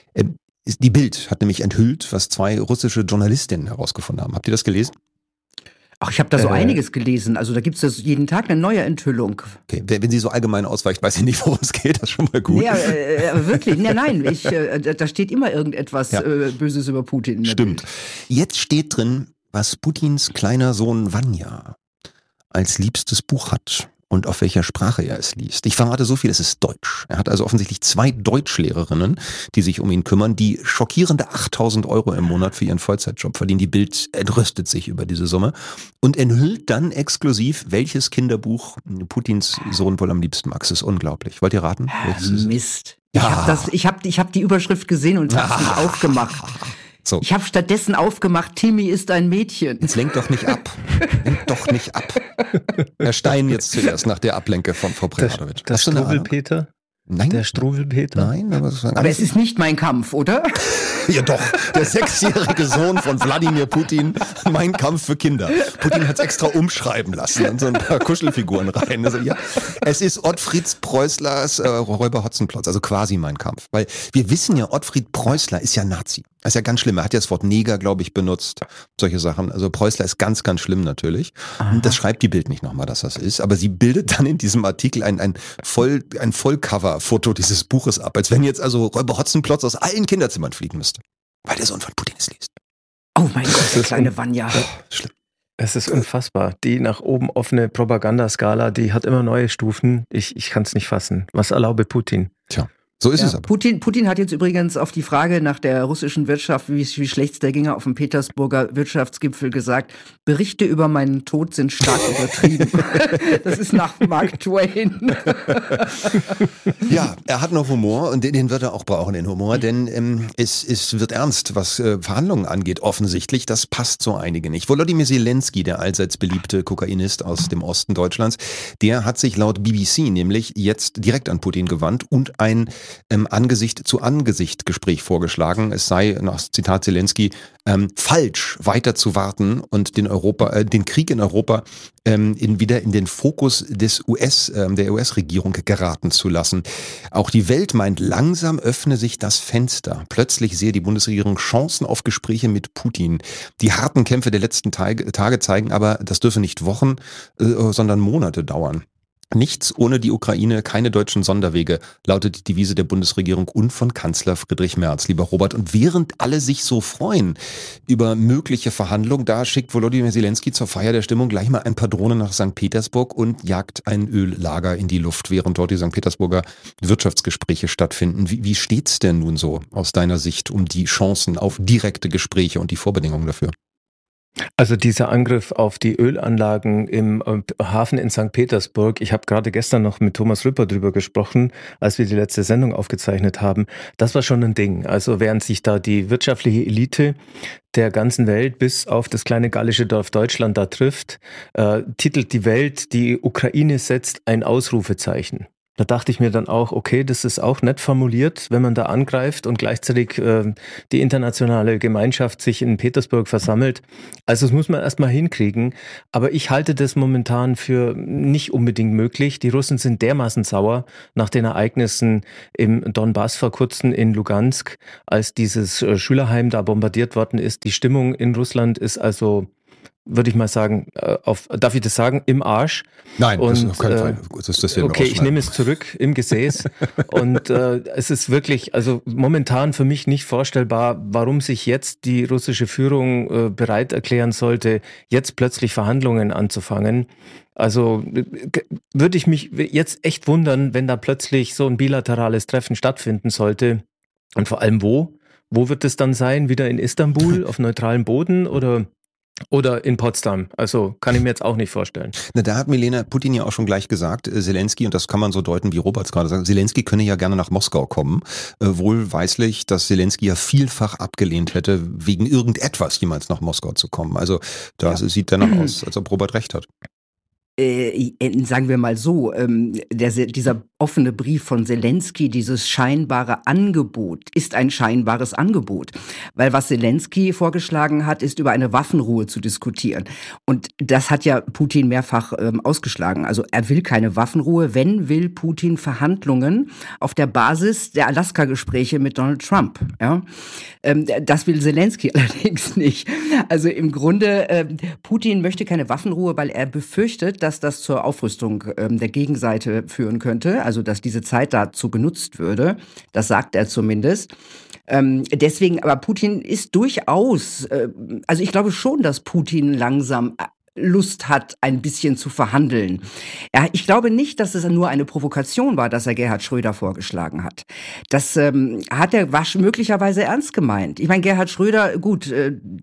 Die Bild hat nämlich enthüllt, was 2 russische Journalistinnen herausgefunden haben. Habt ihr das gelesen? Ach, ich habe da so einiges gelesen. Also da gibt es jeden Tag eine neue Enthüllung. Okay, wenn sie so allgemein ausweicht, weiß ich nicht, worum es geht. Das ist schon mal gut. Ja, wirklich. Nein. Da steht immer irgendetwas Böses über Putin in der Stimmt. Bild. Jetzt steht drin, was Putins kleiner Sohn Vanja als liebstes Buch hat und auf welcher Sprache er es liest. Ich verrate so viel, es ist Deutsch. Er hat also offensichtlich 2 Deutschlehrerinnen, die sich um ihn kümmern, die schockierende 8.000 € im Monat für ihren Vollzeitjob verdienen. Die Bild entrüstet sich über diese Summe und enthüllt dann exklusiv, welches Kinderbuch Putins Sohn wohl am liebsten mag. Es ist unglaublich. Wollt ihr raten? Mist. Ja. Ich hab die Überschrift gesehen und hab's nicht aufgemacht. So. Ich habe stattdessen aufgemacht, Timmy ist ein Mädchen. Jetzt lenkt doch nicht ab. Lenkt doch nicht ab. Herr Stein jetzt zuerst nach der Ablenke von Frau Preradovic. Der Struwwelpeter? Nein. Der Struwwelpeter? Nein, aber es ist nicht Mein Kampf, oder? Ja doch, der 6-jährige Sohn von Wladimir Putin, Mein Kampf für Kinder. Putin hat es extra umschreiben lassen und so ein paar Kuschelfiguren rein. Also, ja, es ist Ottfried Preußlers Räuber Hotzenplotz, also quasi Mein Kampf. Weil wir wissen ja, Ottfried Preußler ist ja Nazi. Das ist ja ganz schlimm. Er hat ja das Wort Neger, glaube ich, benutzt. Solche Sachen. Also Preußler ist ganz, ganz schlimm natürlich. Aha. Und das schreibt die Bild nicht nochmal, dass das ist. Aber sie bildet dann in diesem Artikel ein Vollcover-Foto dieses Buches ab. Als wenn jetzt also Räuber Hotzenplotz aus allen Kinderzimmern fliegen müsste. Weil der Sohn von Putin es liest. Oh mein Gott, das kleine Vanja. Schlimm. Es ist unfassbar. Die nach oben offene Propagandaskala, die hat immer neue Stufen. Ich kann es nicht fassen. Was erlaube Putin? Tja. So ist es aber. Putin hat jetzt übrigens auf die Frage nach der russischen Wirtschaft, wie schlecht es der ginge, auf dem Petersburger Wirtschaftsgipfel gesagt, Berichte über meinen Tod sind stark übertrieben. Das ist nach Mark Twain. Ja, er hat noch Humor und den wird er auch brauchen, den Humor, denn es wird ernst, was Verhandlungen angeht, offensichtlich. Das passt so einige nicht. Volodymyr Zelensky, der allseits beliebte Kokainist aus dem Osten Deutschlands, der hat sich laut BBC nämlich jetzt direkt an Putin gewandt und ein Angesicht-zu-Angesicht-Gespräch vorgeschlagen. Es sei, nach Zitat Zelensky, falsch weiter zu warten und den Krieg in Europa wieder in den Fokus der US-Regierung geraten zu lassen. Auch die Welt meint, langsam öffne sich das Fenster. Plötzlich sehe die Bundesregierung Chancen auf Gespräche mit Putin. Die harten Kämpfe der letzten Tage zeigen aber, das dürfe nicht Wochen, sondern Monate dauern. Nichts ohne die Ukraine, keine deutschen Sonderwege, lautet die Devise der Bundesregierung und von Kanzler Friedrich Merz, lieber Robert. Und während alle sich so freuen über mögliche Verhandlungen, da schickt Volodymyr Zelensky zur Feier der Stimmung gleich mal ein paar Drohnen nach St. Petersburg und jagt ein Öllager in die Luft, während dort die St. Petersburger Wirtschaftsgespräche stattfinden. Wie steht's denn nun so aus deiner Sicht um die Chancen auf direkte Gespräche und die Vorbedingungen dafür? Also dieser Angriff auf die Ölanlagen im Hafen in St. Petersburg, ich habe gerade gestern noch mit Thomas Rüpper drüber gesprochen, als wir die letzte Sendung aufgezeichnet haben, das war schon ein Ding. Also während sich da die wirtschaftliche Elite der ganzen Welt bis auf das kleine gallische Dorf Deutschland da trifft, titelt die Welt, die Ukraine setzt ein Ausrufezeichen. Da dachte ich mir dann auch, okay, das ist auch nett formuliert, wenn man da angreift und gleichzeitig die internationale Gemeinschaft sich in Petersburg versammelt. Also das muss man erstmal hinkriegen. Aber ich halte das momentan für nicht unbedingt möglich. Die Russen sind dermaßen sauer nach den Ereignissen im Donbass vor kurzem in Lugansk, als dieses Schülerheim da bombardiert worden ist. Die Stimmung in Russland ist also, würde ich mal sagen, darf ich das sagen, im Arsch. Nein, und, das ist auf keinen Fall. Das okay, ich nehme es zurück, im Gesäß. Und es ist wirklich, also momentan für mich nicht vorstellbar, warum sich jetzt die russische Führung bereit erklären sollte, jetzt plötzlich Verhandlungen anzufangen. Also würde ich mich jetzt echt wundern, wenn da plötzlich so ein bilaterales Treffen stattfinden sollte. Und vor allem wo? Wo wird es dann sein? Wieder in Istanbul auf neutralem Boden oder in Potsdam? Also kann ich mir jetzt auch nicht vorstellen. Na, da hat Milena Putin ja auch schon gleich gesagt, Zelensky, und das kann man so deuten, wie Robert es gerade sagt, Zelensky könne ja gerne nach Moskau kommen. Wohlweislich, dass Zelensky ja vielfach abgelehnt hätte, wegen irgendetwas jemals nach Moskau zu kommen. Also das sieht danach aus, als ob Robert recht hat. Sagen wir mal so, dieser offene Brief von Zelensky, dieses scheinbare Angebot, ist ein scheinbares Angebot. Weil was Zelensky vorgeschlagen hat, ist über eine Waffenruhe zu diskutieren. Und das hat ja Putin mehrfach ausgeschlagen. Also er will keine Waffenruhe, wenn will Putin Verhandlungen auf der Basis der Alaska-Gespräche mit Donald Trump. Ja? Das will Zelensky allerdings nicht. Also im Grunde, Putin möchte keine Waffenruhe, weil er befürchtet, dass das zur Aufrüstung der Gegenseite führen könnte, also dass diese Zeit dazu genutzt würde. Das sagt er zumindest. Deswegen, aber Putin ist durchaus, also ich glaube schon, dass Putin langsam Lust hat, ein bisschen zu verhandeln. Ja, ich glaube nicht, dass es nur eine Provokation war, dass er Gerhard Schröder vorgeschlagen hat. Das hat er möglicherweise ernst gemeint. Ich meine, Gerhard Schröder, gut,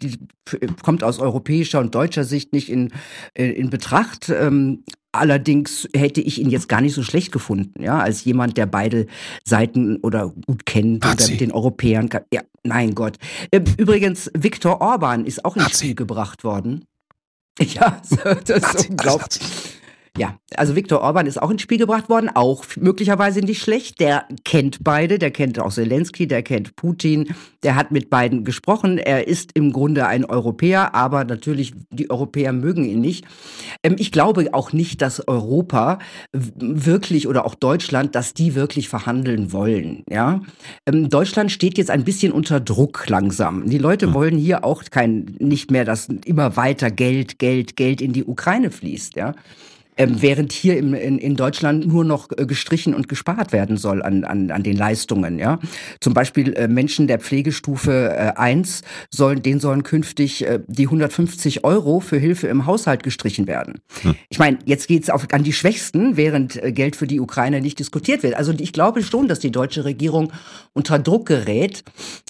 kommt aus europäischer und deutscher Sicht nicht in Betracht. Allerdings hätte ich ihn jetzt gar nicht so schlecht gefunden, ja, als jemand, der beide Seiten oder gut kennt oder mit den Europäern. Ja, mein Gott. Übrigens, Viktor Orban ist auch ins Spiel gebracht worden. Ja, das ist unglaublich. Ja, also Viktor Orban ist auch ins Spiel gebracht worden, auch möglicherweise nicht schlecht. Der kennt beide, der kennt auch Zelensky, der kennt Putin, der hat mit beiden gesprochen. Er ist im Grunde ein Europäer, aber natürlich, die Europäer mögen ihn nicht. Ich glaube auch nicht, dass Europa wirklich oder auch Deutschland, dass die wirklich verhandeln wollen. Ja? Deutschland steht jetzt ein bisschen unter Druck langsam. Die Leute wollen hier auch nicht mehr, dass immer weiter Geld in die Ukraine fließt. Ja? Während hier in Deutschland nur noch gestrichen und gespart werden soll an den Leistungen. Ja? Zum Beispiel Menschen der Pflegestufe 1, denen sollen künftig die 150 € für Hilfe im Haushalt gestrichen werden. Ich meine, jetzt geht's an die Schwächsten, während Geld für die Ukraine nicht diskutiert wird. Also ich glaube schon, dass die deutsche Regierung unter Druck gerät.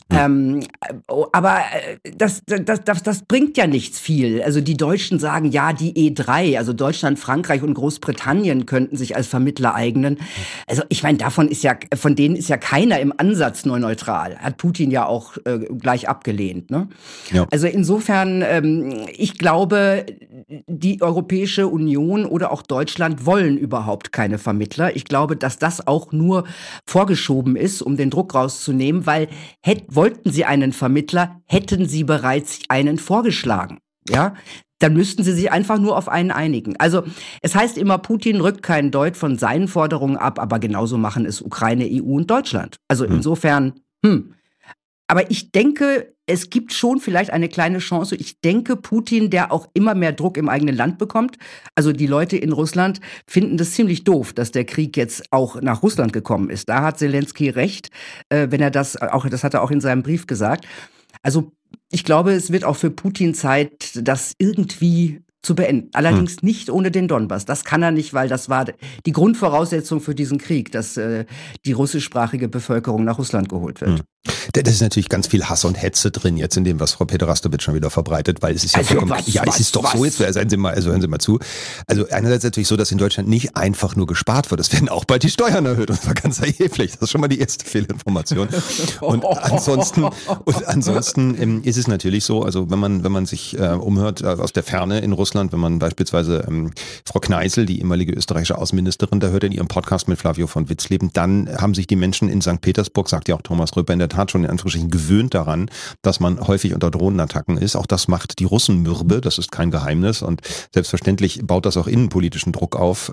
Aber das bringt ja nichts viel. Also die Deutschen sagen, ja, die E3, also Deutschland, Frankreich und Großbritannien könnten sich als Vermittler eignen. Also ich meine, von denen ist ja keiner im Ansatz nur neutral. Hat Putin ja auch gleich abgelehnt. Ne? Ja. Also insofern, ich glaube, die Europäische Union oder auch Deutschland wollen überhaupt keine Vermittler. Ich glaube, dass das auch nur vorgeschoben ist, um den Druck rauszunehmen, weil wollten sie einen Vermittler, hätten sie bereits einen vorgeschlagen. Ja, dann müssten sie sich einfach nur auf einen einigen. Also es heißt immer, Putin rückt keinen Deut von seinen Forderungen ab, aber genauso machen es Ukraine, EU und Deutschland. Also insofern, Aber ich denke, es gibt schon vielleicht eine kleine Chance. Ich denke, Putin, der auch immer mehr Druck im eigenen Land bekommt, also die Leute in Russland finden das ziemlich doof, dass der Krieg jetzt auch nach Russland gekommen ist. Da hat Zelensky recht, wenn er das hat er auch in seinem Brief gesagt. Also ich glaube, es wird auch für Putin Zeit, das irgendwie zu beenden. Allerdings nicht ohne den Donbass. Das kann er nicht, weil das war die Grundvoraussetzung für diesen Krieg, dass die russischsprachige Bevölkerung nach Russland geholt wird. Das ist natürlich ganz viel Hass und Hetze drin jetzt in dem, was Frau Peter-Rastowitsch schon wieder verbreitet, weil es ist ja vollkommen, es ist doch so, jetzt hören Sie mal zu. Also einerseits natürlich so, dass in Deutschland nicht einfach nur gespart wird, es werden auch bald die Steuern erhöht und zwar ganz erheblich. Das ist schon mal die erste Fehlinformation. Und ansonsten ist es natürlich so, also wenn man sich umhört aus der Ferne in Russland, Russland, wenn man beispielsweise Frau Kneißl, die ehemalige österreichische Außenministerin, da hört in ihrem Podcast mit Flavio von Witzleben, dann haben sich die Menschen in St. Petersburg, sagt ja auch Thomas Röper, in der Tat schon in Anführungsstrichen gewöhnt daran, dass man häufig unter Drohnenattacken ist. Auch das macht die Russen mürbe, das ist kein Geheimnis und selbstverständlich baut das auch innenpolitischen Druck auf,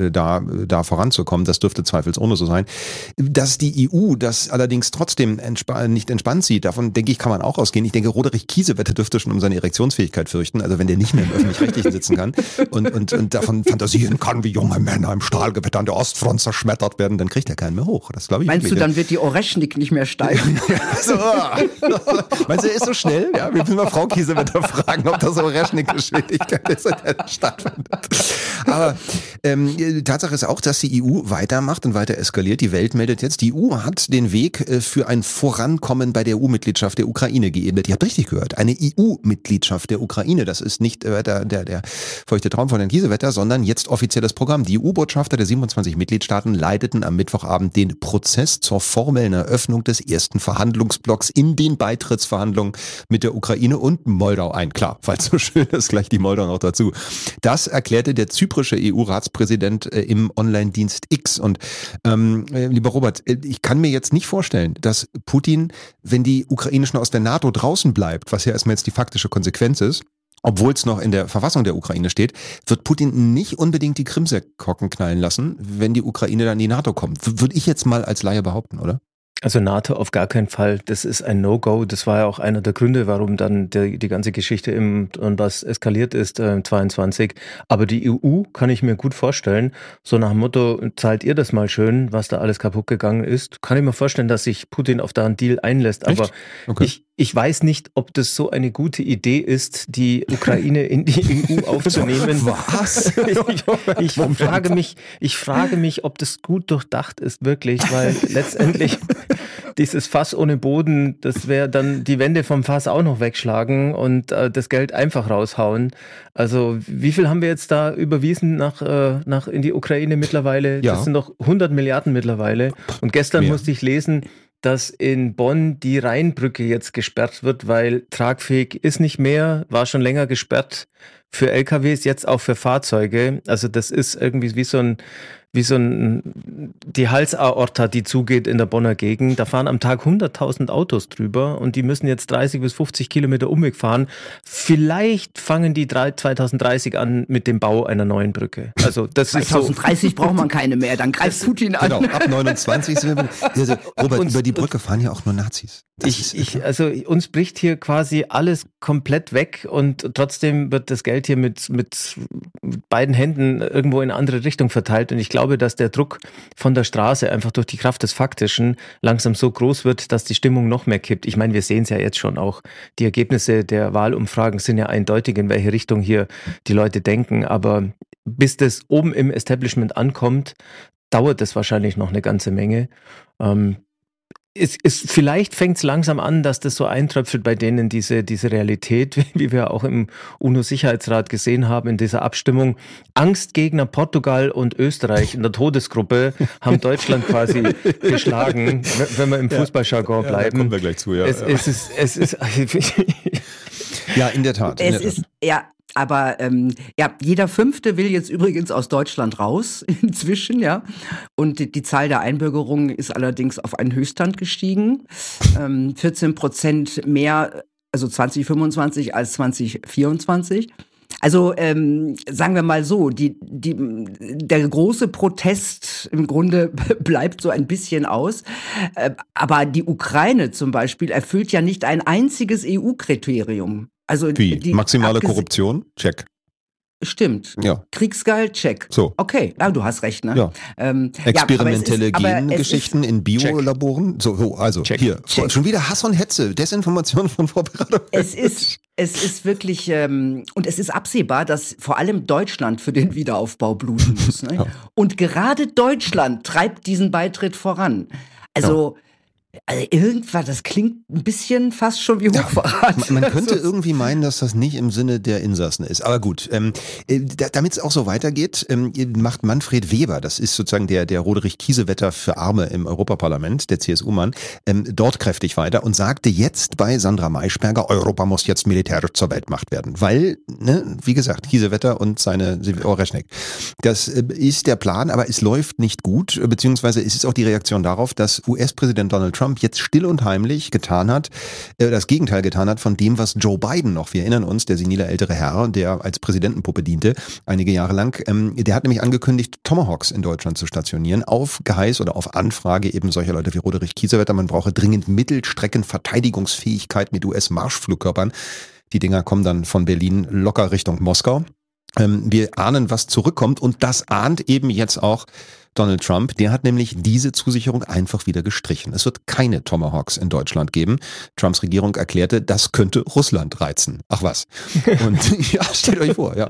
da voranzukommen. Das dürfte zweifelsohne so sein. Dass die EU das allerdings trotzdem nicht entspannt sieht, davon denke ich, kann man auch ausgehen. Ich denke, Roderich Kiesewetter dürfte schon um seine Erektionsfähigkeit fürchten, also wenn der nicht mehr im Öffentlich-Rechtlichen sitzen kann und davon fantasieren kann, wie junge Männer im Stahlgewitter an der Ostfront zerschmettert werden, dann kriegt er keinen mehr hoch. Das glaube ich. Meinst du, dann wird die Oreschnik nicht mehr steigen? Meinst du, er ist so schnell? Ja, wir müssen mal Frau Kiesewetter fragen, ob das Oreschnik-Geschwindigkeit ist, in der stattfindet. Aber Tatsache ist auch, dass die EU weitermacht und weiter eskaliert. Die Welt meldet jetzt, die EU hat den Weg für ein Vorankommen bei der EU-Mitgliedschaft der Ukraine geebnet. Ihr habt richtig gehört, eine EU-Mitgliedschaft der Ukraine. Das ist nicht der feuchte Traum von Herrn Kiesewetter, sondern jetzt offizielles Programm. Die EU-Botschafter der 27 Mitgliedstaaten leiteten am Mittwochabend den Prozess zur formellen Eröffnung des ersten Verhandlungsblocks in den Beitrittsverhandlungen mit der Ukraine und Moldau ein. Klar, weil es so schön ist, gleich die Moldau noch dazu. Das erklärte der zyprische EU-Ratspräsident im Online-Dienst X. Und lieber Robert, ich kann mir jetzt nicht vorstellen, dass Putin, wenn die Ukraine schon aus der NATO draußen bleibt, was ja erstmal jetzt die faktische Konsequenz ist, obwohl es noch in der Verfassung der Ukraine steht, wird Putin nicht unbedingt die Krimsäckhocken knallen lassen, wenn die Ukraine dann in die NATO kommt. Würde ich jetzt mal als Laie behaupten, oder? Also NATO auf gar keinen Fall. Das ist ein No-Go. Das war ja auch einer der Gründe, warum dann die ganze Geschichte im Donbass eskaliert ist, 22. Aber die EU kann ich mir gut vorstellen, so nach dem Motto, zahlt ihr das mal schön, was da alles kaputt gegangen ist. Kann ich mir vorstellen, dass sich Putin auf da einen Deal einlässt. Aber okay. Ich weiß nicht, ob das so eine gute Idee ist, die Ukraine in die EU aufzunehmen. Was? Ich frage mich, ob das gut durchdacht ist, wirklich, weil letztendlich dieses Fass ohne Boden, das wäre dann die Wände vom Fass auch noch wegschlagen und das Geld einfach raushauen. Also wie viel haben wir jetzt da überwiesen nach in die Ukraine mittlerweile? Ja. Das sind doch 100 Milliarden mittlerweile. Und gestern musste ich lesen, dass in Bonn die Rheinbrücke jetzt gesperrt wird, weil tragfähig ist nicht mehr, war schon länger gesperrt für LKWs, jetzt auch für Fahrzeuge. Also das ist irgendwie wie so ein die Halsaorta, die zugeht in der Bonner Gegend. Da fahren am Tag 100.000 Autos drüber und die müssen jetzt 30 bis 50 Kilometer Umweg fahren. Vielleicht fangen die 2030 an mit dem Bau einer neuen Brücke. Also das 2030 ist so. braucht man keine mehr, dann greift Putin an. Genau, ab 29. Also, Robert, über die Brücke fahren ja auch nur Nazis. Also uns bricht hier quasi alles komplett weg und trotzdem wird das Geld hier mit beiden Händen irgendwo in eine andere Richtung verteilt und ich glaube, dass der Druck von der Straße einfach durch die Kraft des Faktischen langsam so groß wird, dass die Stimmung noch mehr kippt. Ich meine, wir sehen es ja jetzt schon auch. Die Ergebnisse der Wahlumfragen sind ja eindeutig, in welche Richtung hier die Leute denken, aber bis das oben im Establishment ankommt, dauert es wahrscheinlich noch eine ganze Menge. Vielleicht fängt es langsam an, dass das so eintröpfelt bei denen, diese Realität, wie wir auch im UNO-Sicherheitsrat gesehen haben, in dieser Abstimmung. Angstgegner Portugal und Österreich in der Todesgruppe haben Deutschland quasi geschlagen, wenn wir im Fußballjargon bleiben. Da kommen wir gleich zu, ja. Es ist ja, in der Tat. Aber jeder Fünfte will jetzt übrigens aus Deutschland raus inzwischen, ja. Und die Zahl der Einbürgerungen ist allerdings auf einen Höchststand gestiegen. 14% mehr, also 2025 als 2024. Also sagen wir mal so, der große Protest im Grunde bleibt so ein bisschen aus. Aber die Ukraine zum Beispiel erfüllt ja nicht ein einziges EU-Kriterium. Also wie? Maximale Korruption? Check. Stimmt. Ja. Kriegsgehalt? Check. So. Okay, du hast recht, ne? Ja. Experimentelle Gengeschichten in Biolaboren? So, also check. Hier. Check. Schon wieder Hass und Hetze, Desinformation von Vorbereitung. Es ist wirklich, und es ist absehbar, dass vor allem Deutschland für den Wiederaufbau bluten muss. Ne? Ja. Und gerade Deutschland treibt diesen Beitritt voran. Also Also irgendwas, das klingt ein bisschen fast schon wie Hochverrat. Man könnte irgendwie meinen, dass das nicht im Sinne der Insassen ist. Aber gut, damit es auch so weitergeht, macht Manfred Weber, das ist sozusagen der Roderich Kiesewetter für Arme im Europaparlament, der CSU-Mann, dort kräftig weiter und sagte jetzt bei Sandra Maischberger, Europa muss jetzt militärisch zur Weltmacht werden. Weil, wie gesagt, Kiesewetter und seine Oreschneck. Das ist der Plan, aber es läuft nicht gut, beziehungsweise es ist auch die Reaktion darauf, dass US-Präsident Donald Trump jetzt still und heimlich das Gegenteil getan hat von dem, was Joe Biden noch, wir erinnern uns, der senile ältere Herr, der als Präsidentenpuppe diente, einige Jahre lang, der hat nämlich angekündigt, Tomahawks in Deutschland zu stationieren, auf Geheiß oder auf Anfrage eben solcher Leute wie Roderich Kiesewetter. Man brauche dringend Mittelstreckenverteidigungsfähigkeit mit US-Marschflugkörpern. Die Dinger kommen dann von Berlin locker Richtung Moskau. Wir ahnen, was zurückkommt und das ahnt eben jetzt auch Donald Trump. Der hat nämlich diese Zusicherung einfach wieder gestrichen. Es wird keine Tomahawks in Deutschland geben. Trumps Regierung erklärte, das könnte Russland reizen. Ach was. Und ja, stellt euch vor. Ja,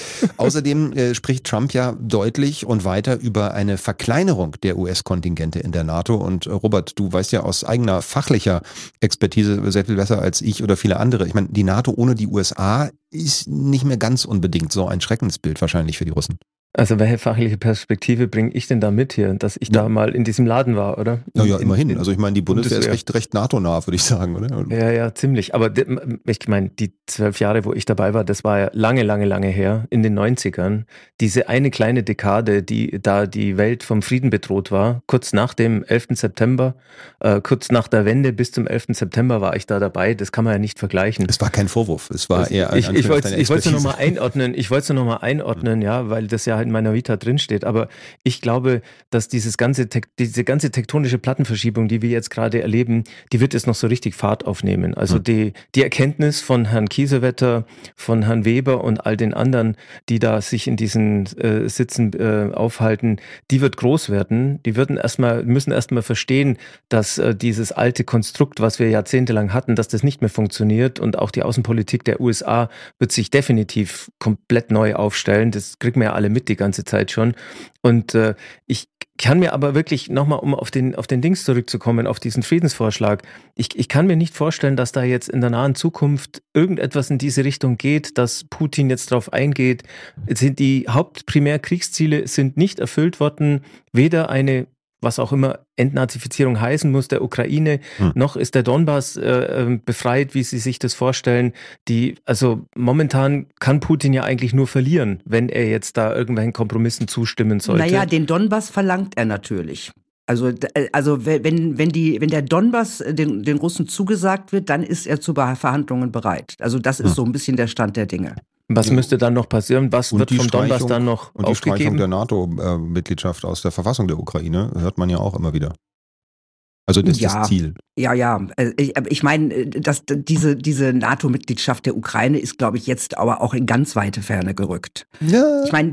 außerdem spricht Trump ja deutlich und weiter über eine Verkleinerung der US-Kontingente in der NATO. Und Robert, du weißt ja aus eigener fachlicher Expertise sehr viel besser als ich oder viele andere. Ich meine, die NATO ohne die USA ist nicht mehr ganz unbedingt so ein Schreckensbild wahrscheinlich für die Russen. Also welche fachliche Perspektive bringe ich denn da mit hier, dass ich da mal in diesem Laden war, oder? Naja, immerhin. Also ich meine, die Bundeswehr ist recht NATO-nah, würde ich sagen, oder? Ja, ziemlich. Aber ich meine, die 12 Jahre, wo ich dabei war, das war ja lange her, in den 90ern. Diese eine kleine Dekade, die da die Welt vom Frieden bedroht war, kurz nach dem 11. September, kurz nach der Wende bis zum 11. September war ich da dabei. Das kann man ja nicht vergleichen. Es war kein Vorwurf. Es war eher ein Ich wollte es nur nochmal einordnen, ja, weil das ja in meiner Vita drinsteht, aber ich glaube, dass diese ganze tektonische Plattenverschiebung, die wir jetzt gerade erleben, die wird jetzt noch so richtig Fahrt aufnehmen. Also die Erkenntnis von Herrn Kiesewetter, von Herrn Weber und all den anderen, die da sich in diesen Sitzen aufhalten, die wird groß werden. Die müssen erstmal verstehen, dass dieses alte Konstrukt, was wir jahrzehntelang hatten, dass das nicht mehr funktioniert und auch die Außenpolitik der USA wird sich definitiv komplett neu aufstellen. Das kriegen wir ja alle mit die ganze Zeit schon. Und ich kann mir aber wirklich nochmal, um auf den Dings zurückzukommen, auf diesen Friedensvorschlag, ich kann mir nicht vorstellen, dass da jetzt in der nahen Zukunft irgendetwas in diese Richtung geht, dass Putin jetzt drauf eingeht. Die Hauptprimärkriegsziele sind nicht erfüllt worden, weder eine, was auch immer Entnazifizierung heißen muss, der Ukraine, noch ist der Donbass befreit, wie Sie sich das vorstellen. Also momentan kann Putin ja eigentlich nur verlieren, wenn er jetzt da irgendwelchen Kompromissen zustimmen sollte. Naja, den Donbass verlangt er natürlich. Also wenn der Donbass den Russen zugesagt wird, dann ist er zu Verhandlungen bereit. Also das ist so ein bisschen der Stand der Dinge. Was müsste dann noch passieren? Was wird vom Donbass dann noch aufgegeben? Und die Streichung der NATO-Mitgliedschaft aus der Verfassung der Ukraine hört man ja auch immer wieder. Also das ist das Ziel. Ja. Ich meine, diese NATO-Mitgliedschaft der Ukraine ist, glaube ich, jetzt aber auch in ganz weite Ferne gerückt. Ja. Ich meine,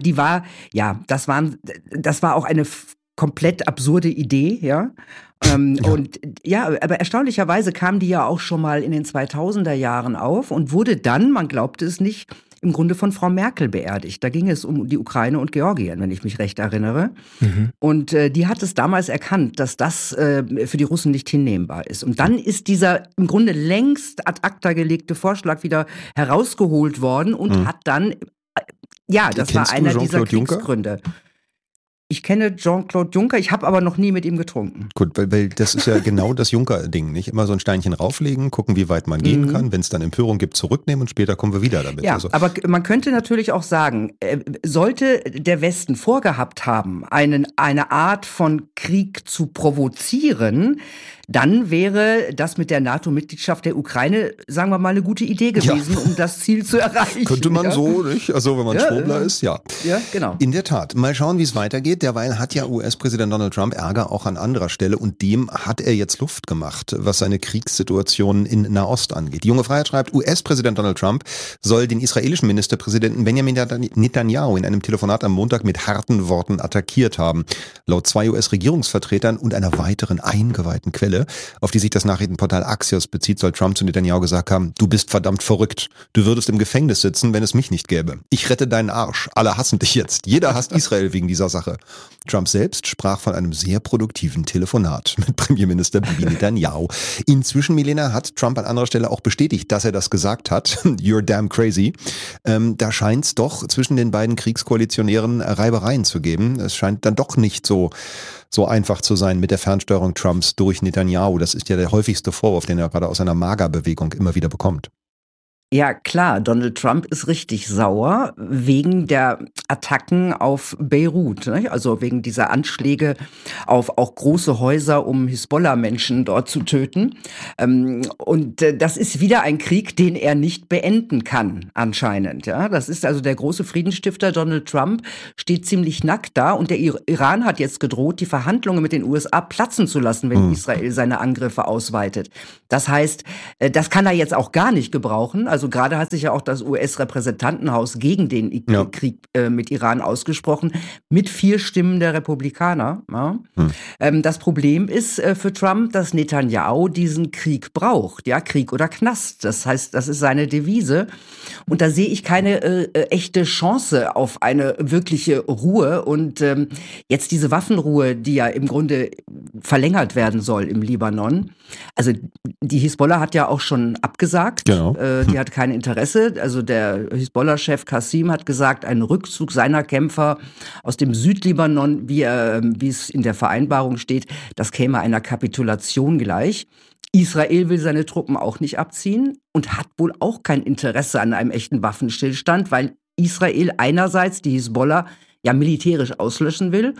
das war auch eine komplett absurde Idee, ja. Und ja, aber erstaunlicherweise kam die ja auch schon mal in den 2000er Jahren auf und wurde dann, man glaubte es nicht, im Grunde von Frau Merkel beerdigt. Da ging es um die Ukraine und Georgien, wenn ich mich recht erinnere. Und die hat es damals erkannt, dass das für die Russen nicht hinnehmbar ist. Und dann ist dieser im Grunde längst ad acta gelegte Vorschlag wieder herausgeholt worden und hat dann, das war einer dieser Kriegsgründe. Ich kenne Jean-Claude Juncker, ich habe aber noch nie mit ihm getrunken. Gut, weil das ist ja genau das Juncker-Ding, nicht? Immer so ein Steinchen rauflegen, gucken, wie weit man gehen kann. Wenn es dann Empörung gibt, zurücknehmen und später kommen wir wieder damit. Ja, aber man könnte natürlich auch sagen, sollte der Westen vorgehabt haben, eine Art von Krieg zu provozieren, dann wäre das mit der NATO-Mitgliedschaft der Ukraine, sagen wir mal, eine gute Idee gewesen, um das Ziel zu erreichen. Könnte man so, nicht? Also wenn man Schwurbler ist, ja. Ja, genau. In der Tat. Mal schauen, wie es weitergeht. Derweil hat ja US-Präsident Donald Trump Ärger auch an anderer Stelle und dem hat er jetzt Luft gemacht, was seine Kriegssituation in Nahost angeht. Die Junge Freiheit schreibt, US-Präsident Donald Trump soll den israelischen Ministerpräsidenten Benjamin Netanyahu in einem Telefonat am Montag mit harten Worten attackiert haben. Laut 2 US-Regierungsvertretern und einer weiteren eingeweihten Quelle Stelle, auf die sich das Nachrichtenportal Axios bezieht, soll Trump zu Netanyahu gesagt haben, du bist verdammt verrückt. Du würdest im Gefängnis sitzen, wenn es mich nicht gäbe. Ich rette deinen Arsch. Alle hassen dich jetzt. Jeder hasst Israel wegen dieser Sache. Trump selbst sprach von einem sehr produktiven Telefonat mit Premierminister Bibi Netanyahu. Inzwischen, Milena, hat Trump an anderer Stelle auch bestätigt, dass er das gesagt hat. You're damn crazy. Da scheint es doch zwischen den beiden Kriegskoalitionären Reibereien zu geben. Es scheint dann doch nicht so einfach zu sein mit der Fernsteuerung Trumps durch Netanyahu. Das ist ja der häufigste Vorwurf, den er gerade aus seiner MAGA-Bewegung immer wieder bekommt. Ja, klar, Donald Trump ist richtig sauer wegen der Attacken auf Beirut, ne? Also wegen dieser Anschläge auf auch große Häuser, um Hisbollah-Menschen dort zu töten. Und das ist wieder ein Krieg, den er nicht beenden kann, anscheinend. Ja? Das ist also der große Friedensstifter Donald Trump, steht ziemlich nackt da. Und der Iran hat jetzt gedroht, die Verhandlungen mit den USA platzen zu lassen, wenn Israel seine Angriffe ausweitet. Das heißt, das kann er jetzt auch gar nicht gebrauchen. Also gerade hat sich ja auch das US-Repräsentantenhaus gegen den Krieg mit Iran ausgesprochen, mit 4 Stimmen der Republikaner. Ja. Das Problem ist für Trump, dass Netanyahu diesen Krieg braucht. Ja, Krieg oder Knast. Das heißt, das ist seine Devise. Und da sehe ich keine echte Chance auf eine wirkliche Ruhe. Und jetzt diese Waffenruhe, die ja im Grunde verlängert werden soll im Libanon. Also die Hisbollah hat ja auch schon abgesagt. Genau. Die hat kein Interesse. Also der Hisbollah-Chef Qassim hat gesagt, ein Rückzug seiner Kämpfer aus dem Südlibanon, wie es in der Vereinbarung steht, das käme einer Kapitulation gleich. Israel will seine Truppen auch nicht abziehen und hat wohl auch kein Interesse an einem echten Waffenstillstand, weil Israel einerseits die Hisbollah ja militärisch auslöschen will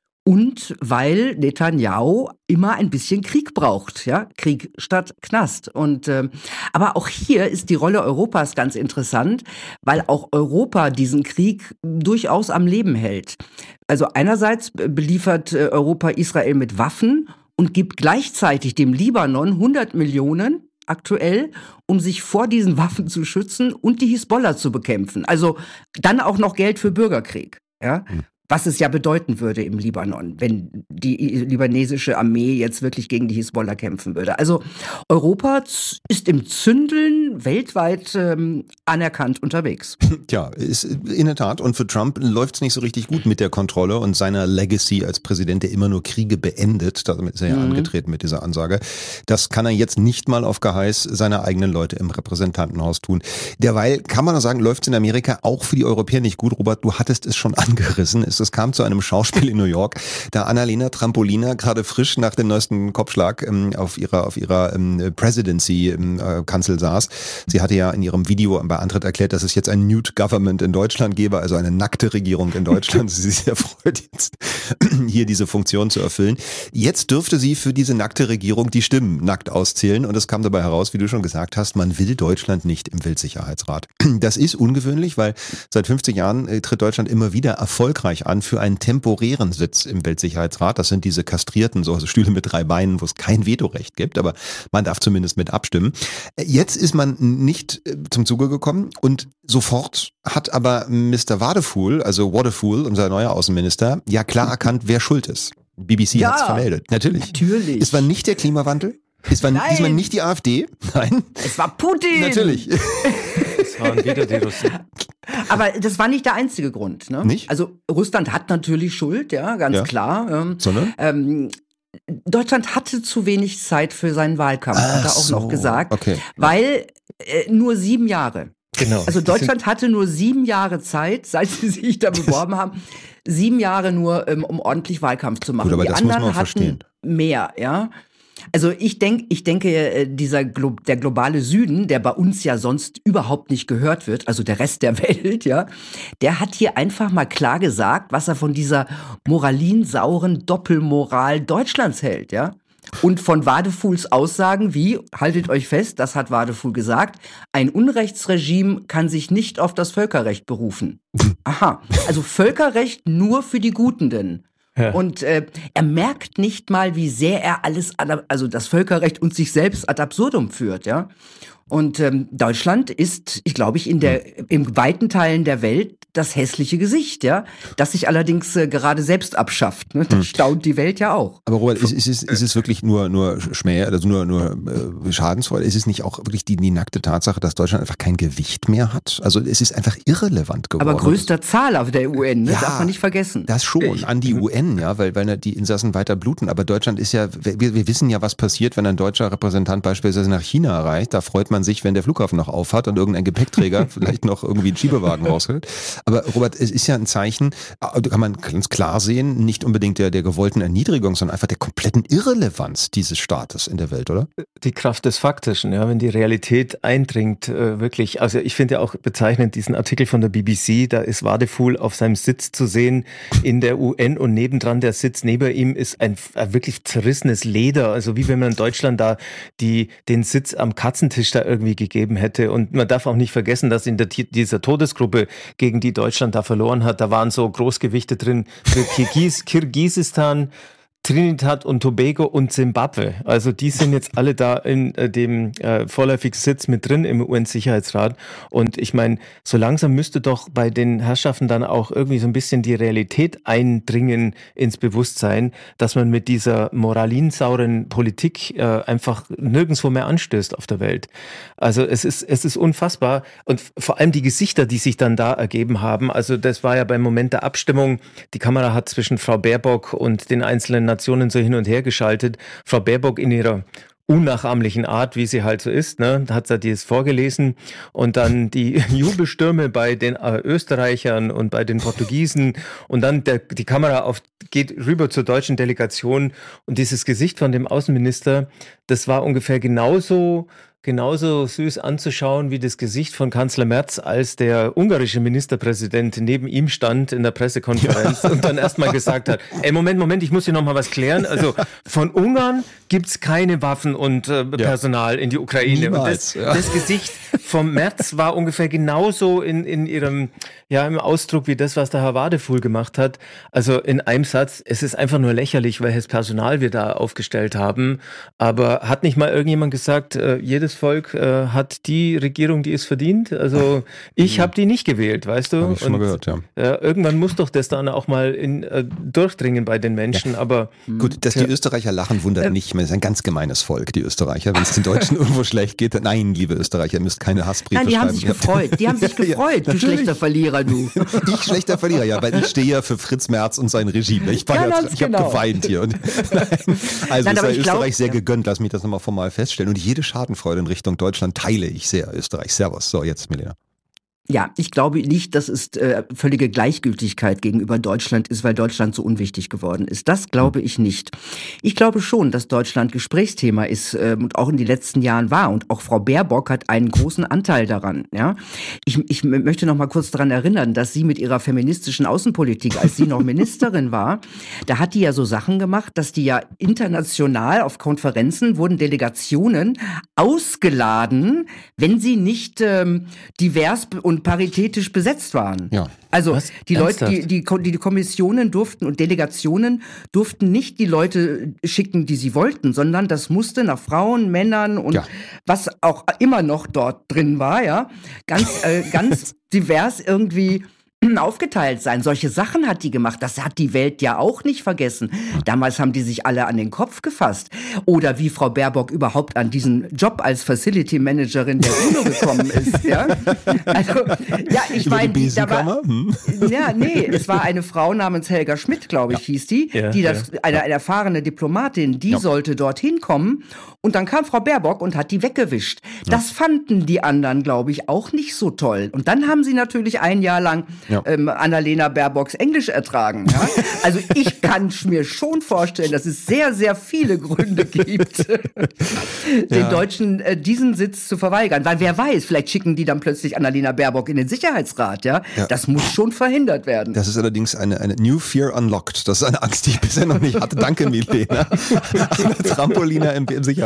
und weil Netanyahu immer ein bisschen Krieg braucht, ja, Krieg statt Knast. Und aber auch hier ist die Rolle Europas ganz interessant, weil auch Europa diesen Krieg durchaus am Leben hält. Also einerseits beliefert Europa Israel mit Waffen und gibt gleichzeitig dem Libanon 100 Millionen aktuell, um sich vor diesen Waffen zu schützen und die Hisbollah zu bekämpfen. Also dann auch noch Geld für Bürgerkrieg, ja. Was es ja bedeuten würde im Libanon, wenn die libanesische Armee jetzt wirklich gegen die Hisbollah kämpfen würde. Also Europa ist im Zündeln weltweit anerkannt unterwegs. Tja, ist in der Tat. Und für Trump läuft es nicht so richtig gut mit der Kontrolle und seiner Legacy als Präsident, der immer nur Kriege beendet. Damit ist er ja angetreten mit dieser Ansage. Das kann er jetzt nicht mal auf Geheiß seiner eigenen Leute im Repräsentantenhaus tun. Derweil kann man sagen, läuft es in Amerika auch für die Europäer nicht gut. Robert, du hattest es schon angerissen. Es kam zu einem Schauspiel in New York, da Annalena Trampolina gerade frisch nach dem neuesten Kopfschlag auf ihrer Presidency-Kanzel saß. Sie hatte ja in ihrem Video bei Antritt erklärt, dass es jetzt ein Nude Government in Deutschland gäbe, also eine nackte Regierung in Deutschland. Sie sich sehr freut, jetzt hier diese Funktion zu erfüllen. Jetzt dürfte sie für diese nackte Regierung die Stimmen nackt auszählen und es kam dabei heraus, wie du schon gesagt hast, man will Deutschland nicht im Weltsicherheitsrat. Das ist ungewöhnlich, weil seit 50 Jahren tritt Deutschland immer wieder erfolgreich an für einen temporären Sitz im Weltsicherheitsrat. Das sind diese kastrierten, so also Stühle mit 3 Beinen, wo es kein Vetorecht gibt, aber man darf zumindest mit abstimmen. Jetzt ist man nicht zum Zuge gekommen und sofort hat aber Mr. Wadefuhl, also Wadefuhl, unser neuer Außenminister, ja klar erkannt, wer schuld ist. BBC hat es vermeldet. Natürlich. Es war nicht der Klimawandel. Es war diesmal nicht die AfD. Nein. Es war Putin. Natürlich. Es waren wieder die Russen. Aber das war nicht der einzige Grund. Ne? Nicht? Also Russland hat natürlich Schuld, ja, ganz klar. Sondern? Deutschland hatte zu wenig Zeit für seinen Wahlkampf, hat er auch noch gesagt. Okay. Weil nur 7 Jahre. Genau. Also Deutschland hatte nur 7 Jahre Zeit, seit sie sich da beworben haben, 7 Jahre nur, um ordentlich Wahlkampf zu machen. Gut, aber die das anderen muss man hatten verstehen. Mehr, ja. Also ich denke, der globale Süden, der bei uns ja sonst überhaupt nicht gehört wird, also der Rest der Welt, ja, der hat hier einfach mal klar gesagt, was er von dieser moralinsauren Doppelmoral Deutschlands hält, ja. Und von Wadefuhls Aussagen wie, haltet euch fest, das hat Wadefuhl gesagt, ein Unrechtsregime kann sich nicht auf das Völkerrecht berufen. Aha, also Völkerrecht nur für die Gutenden. Ja. Und er merkt nicht mal, wie sehr er alles, also das Völkerrecht und sich selbst ad absurdum führt, ja. Und Deutschland ist, ich glaube, in weiten Teilen der Welt das hässliche Gesicht, ja, das sich allerdings gerade selbst abschafft. Ne? Das staunt die Welt ja auch. Aber Robert, ist es wirklich nur Schmäh, also nur Schadensfreude? Ist es nicht auch wirklich die nackte Tatsache, dass Deutschland einfach kein Gewicht mehr hat? Also es ist einfach irrelevant geworden. Aber größter Zahl auf der UN, ne? Ja, darf man nicht vergessen. Das schon, an die UN, ja, weil die Insassen weiter bluten. Aber Deutschland ist ja, wir wissen ja, was passiert, wenn ein deutscher Repräsentant beispielsweise nach China reist. Da freut man sich, wenn der Flughafen noch aufhat und irgendein Gepäckträger vielleicht noch irgendwie einen Schiebewagen rausholt. Aber Robert, es ist ja ein Zeichen, kann man ganz klar sehen, nicht unbedingt der gewollten Erniedrigung, sondern einfach der kompletten Irrelevanz dieses Staates in der Welt, oder? Die Kraft des Faktischen, ja, wenn die Realität eindringt, wirklich. Also ich finde ja auch bezeichnend diesen Artikel von der BBC, da ist Wadefuhl auf seinem Sitz zu sehen in der UN und nebendran der Sitz neben ihm ist ein wirklich zerrissenes Leder, also wie wenn man in Deutschland da den Sitz am Katzentisch da irgendwie gegeben hätte. Und man darf auch nicht vergessen, dass in dieser Todesgruppe, gegen die Deutschland da verloren hat, da waren so Großgewichte drin für Kirgisistan, Trinidad und Tobago und Zimbabwe. Also die sind jetzt alle da in dem vorläufigen Sitz mit drin im UN-Sicherheitsrat. Und ich meine, so langsam müsste doch bei den Herrschaften dann auch irgendwie so ein bisschen die Realität eindringen ins Bewusstsein, dass man mit dieser moralinsauren Politik einfach nirgendwo mehr anstößt auf der Welt. Also es ist unfassbar. Und vor allem die Gesichter, die sich dann da ergeben haben. Also das war ja beim Moment der Abstimmung. Die Kamera hat zwischen Frau Baerbock und den einzelnen Nationen so hin und her geschaltet. Frau Baerbock in ihrer unnachahmlichen Art, wie sie halt so ist, ne, da hat sie das vorgelesen und dann die Jubelstürme bei den Österreichern und bei den Portugiesen und dann die Kamera geht rüber zur deutschen Delegation und dieses Gesicht von dem Außenminister, das war ungefähr genauso süß anzuschauen wie das Gesicht von Kanzler Merz, als der ungarische Ministerpräsident neben ihm stand in der Pressekonferenz und dann erstmal gesagt hat, Moment, ich muss hier nochmal was klären. Also von Ungarn gibt's keine Waffen und Personal in die Ukraine. Niemals, und das Gesicht vom Merz war ungefähr genauso in ihrem, im Ausdruck wie das, was der Herr Wadefuhl gemacht hat. Also in einem Satz, es ist einfach nur lächerlich, welches Personal wir da aufgestellt haben. Aber hat nicht mal irgendjemand gesagt, jedes Volk hat die Regierung, die es verdient? Also ich habe die nicht gewählt, weißt du? Hab ich schon mal gehört, ja. Irgendwann muss doch das dann auch mal durchdringen bei den Menschen, aber... Gut, dass die Österreicher lachen, wundert nicht mehr. Das ist ein ganz gemeines Volk, die Österreicher. Wenn es den Deutschen irgendwo schlecht geht, nein, liebe Österreicher, ihr müsst keine Hassbriefe schreiben. Nein, die haben sich gefreut, du schlechter Verlierer, du. Ich schlechter Verlierer, ja, weil ich stehe ja für Fritz Merz und sein Regime. Ich habe geweint hier. Also ist Österreich sehr gegönnt, lass mich das nochmal formal feststellen. Und jede Schadenfreude in Richtung Deutschland teile ich sehr, Österreich. Servus. So, jetzt Milena. Ja, ich glaube nicht, dass es völlige Gleichgültigkeit gegenüber Deutschland ist, weil Deutschland so unwichtig geworden ist. Das glaube ich nicht. Ich glaube schon, dass Deutschland Gesprächsthema ist und auch in den letzten Jahren war. Und auch Frau Baerbock hat einen großen Anteil daran. Ja? Ich möchte noch mal kurz daran erinnern, dass sie mit ihrer feministischen Außenpolitik, als sie noch Ministerin war, da hat die ja so Sachen gemacht, dass die ja international auf Konferenzen wurden Delegationen ausgeladen, wenn sie nicht divers und paritätisch besetzt waren. Ja. Also Was? die Ernsthaft? Leute, die Kommissionen durften und Delegationen durften nicht die Leute schicken, die sie wollten, sondern das musste nach Frauen, Männern und was auch immer noch dort drin war, ja, ganz divers irgendwie aufgeteilt sein. Solche Sachen hat die gemacht. Das hat die Welt ja auch nicht vergessen. Damals haben die sich alle an den Kopf gefasst. Oder wie Frau Baerbock überhaupt an diesen Job als Facility Managerin der UNO gekommen ist. Ja? Also, ja, ich meine, es war eine Frau namens Helga Schmidt, glaube ich, hieß die, eine erfahrene Diplomatin, die sollte dorthin kommen. Und dann kam Frau Baerbock und hat die weggewischt. Das fanden die anderen, glaube ich, auch nicht so toll. Und dann haben sie natürlich ein Jahr lang Annalena Baerbocks Englisch ertragen. Ja? Also ich kann mir schon vorstellen, dass es sehr, sehr viele Gründe gibt, den Deutschen diesen Sitz zu verweigern. Weil wer weiß, vielleicht schicken die dann plötzlich Annalena Baerbock in den Sicherheitsrat. Ja? Das muss schon verhindert werden. Das ist allerdings eine New Fear Unlocked. Das ist eine Angst, die ich bisher noch nicht hatte. Danke, Milena. Eine Trampolina im Sicherheitsrat.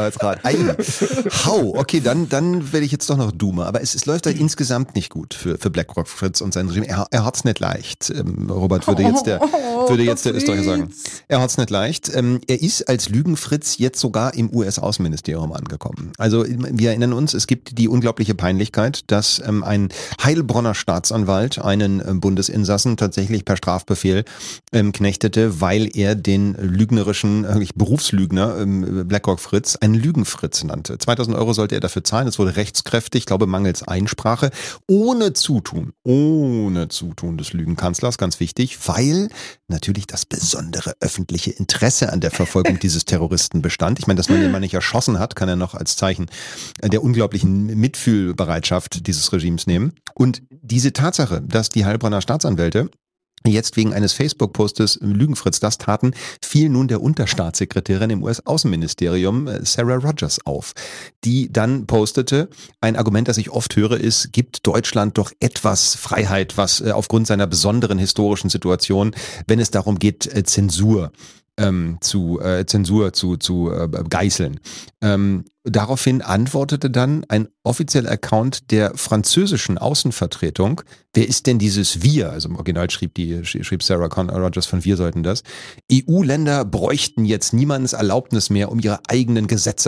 Sicherheitsrat. Hau, okay, dann werde ich jetzt doch noch Duma. Aber es läuft halt insgesamt nicht gut für BlackRock Fritz und sein Regime. Er hat's nicht leicht. Robert würde jetzt der Österreicher sagen. Er hat's nicht leicht. Er ist als Lügenfritz jetzt sogar im US-Außenministerium angekommen. Also wir erinnern uns, es gibt die unglaubliche Peinlichkeit, dass ein Heilbronner Staatsanwalt einen Bundesinsassen tatsächlich per Strafbefehl knechtete, weil er den lügnerischen, Berufslügner BlackRock Fritz einen Lügenfritz nannte. 2.000 Euro sollte er dafür zahlen. Es wurde rechtskräftig, ich glaube mangels Einsprache, ohne Zutun des Lügenkanzlers, ganz wichtig, weil natürlich das besondere öffentliche Interesse an der Verfolgung dieses Terroristen bestand. Ich meine, dass man den mal nicht erschossen hat, kann er noch als Zeichen der unglaublichen Mitfühlbereitschaft dieses Regimes nehmen. Und diese Tatsache, dass die Heilbronner Staatsanwälte jetzt wegen eines Facebook-Postes Lügenfritz das taten, fiel nun der Unterstaatssekretärin im US-Außenministerium Sarah Rogers auf, die dann postete, ein Argument, das ich oft höre, ist, gibt Deutschland doch etwas Freiheit, was aufgrund seiner besonderen historischen Situation, wenn es darum geht, Zensur zu geißeln. Daraufhin antwortete dann ein offizieller Account der französischen Außenvertretung. Wer ist denn dieses Wir? Also im Original schrieb Sarah Rogers von Wir sollten das. EU-Länder bräuchten jetzt niemandes Erlaubnis mehr, um ihre eigenen Gesetze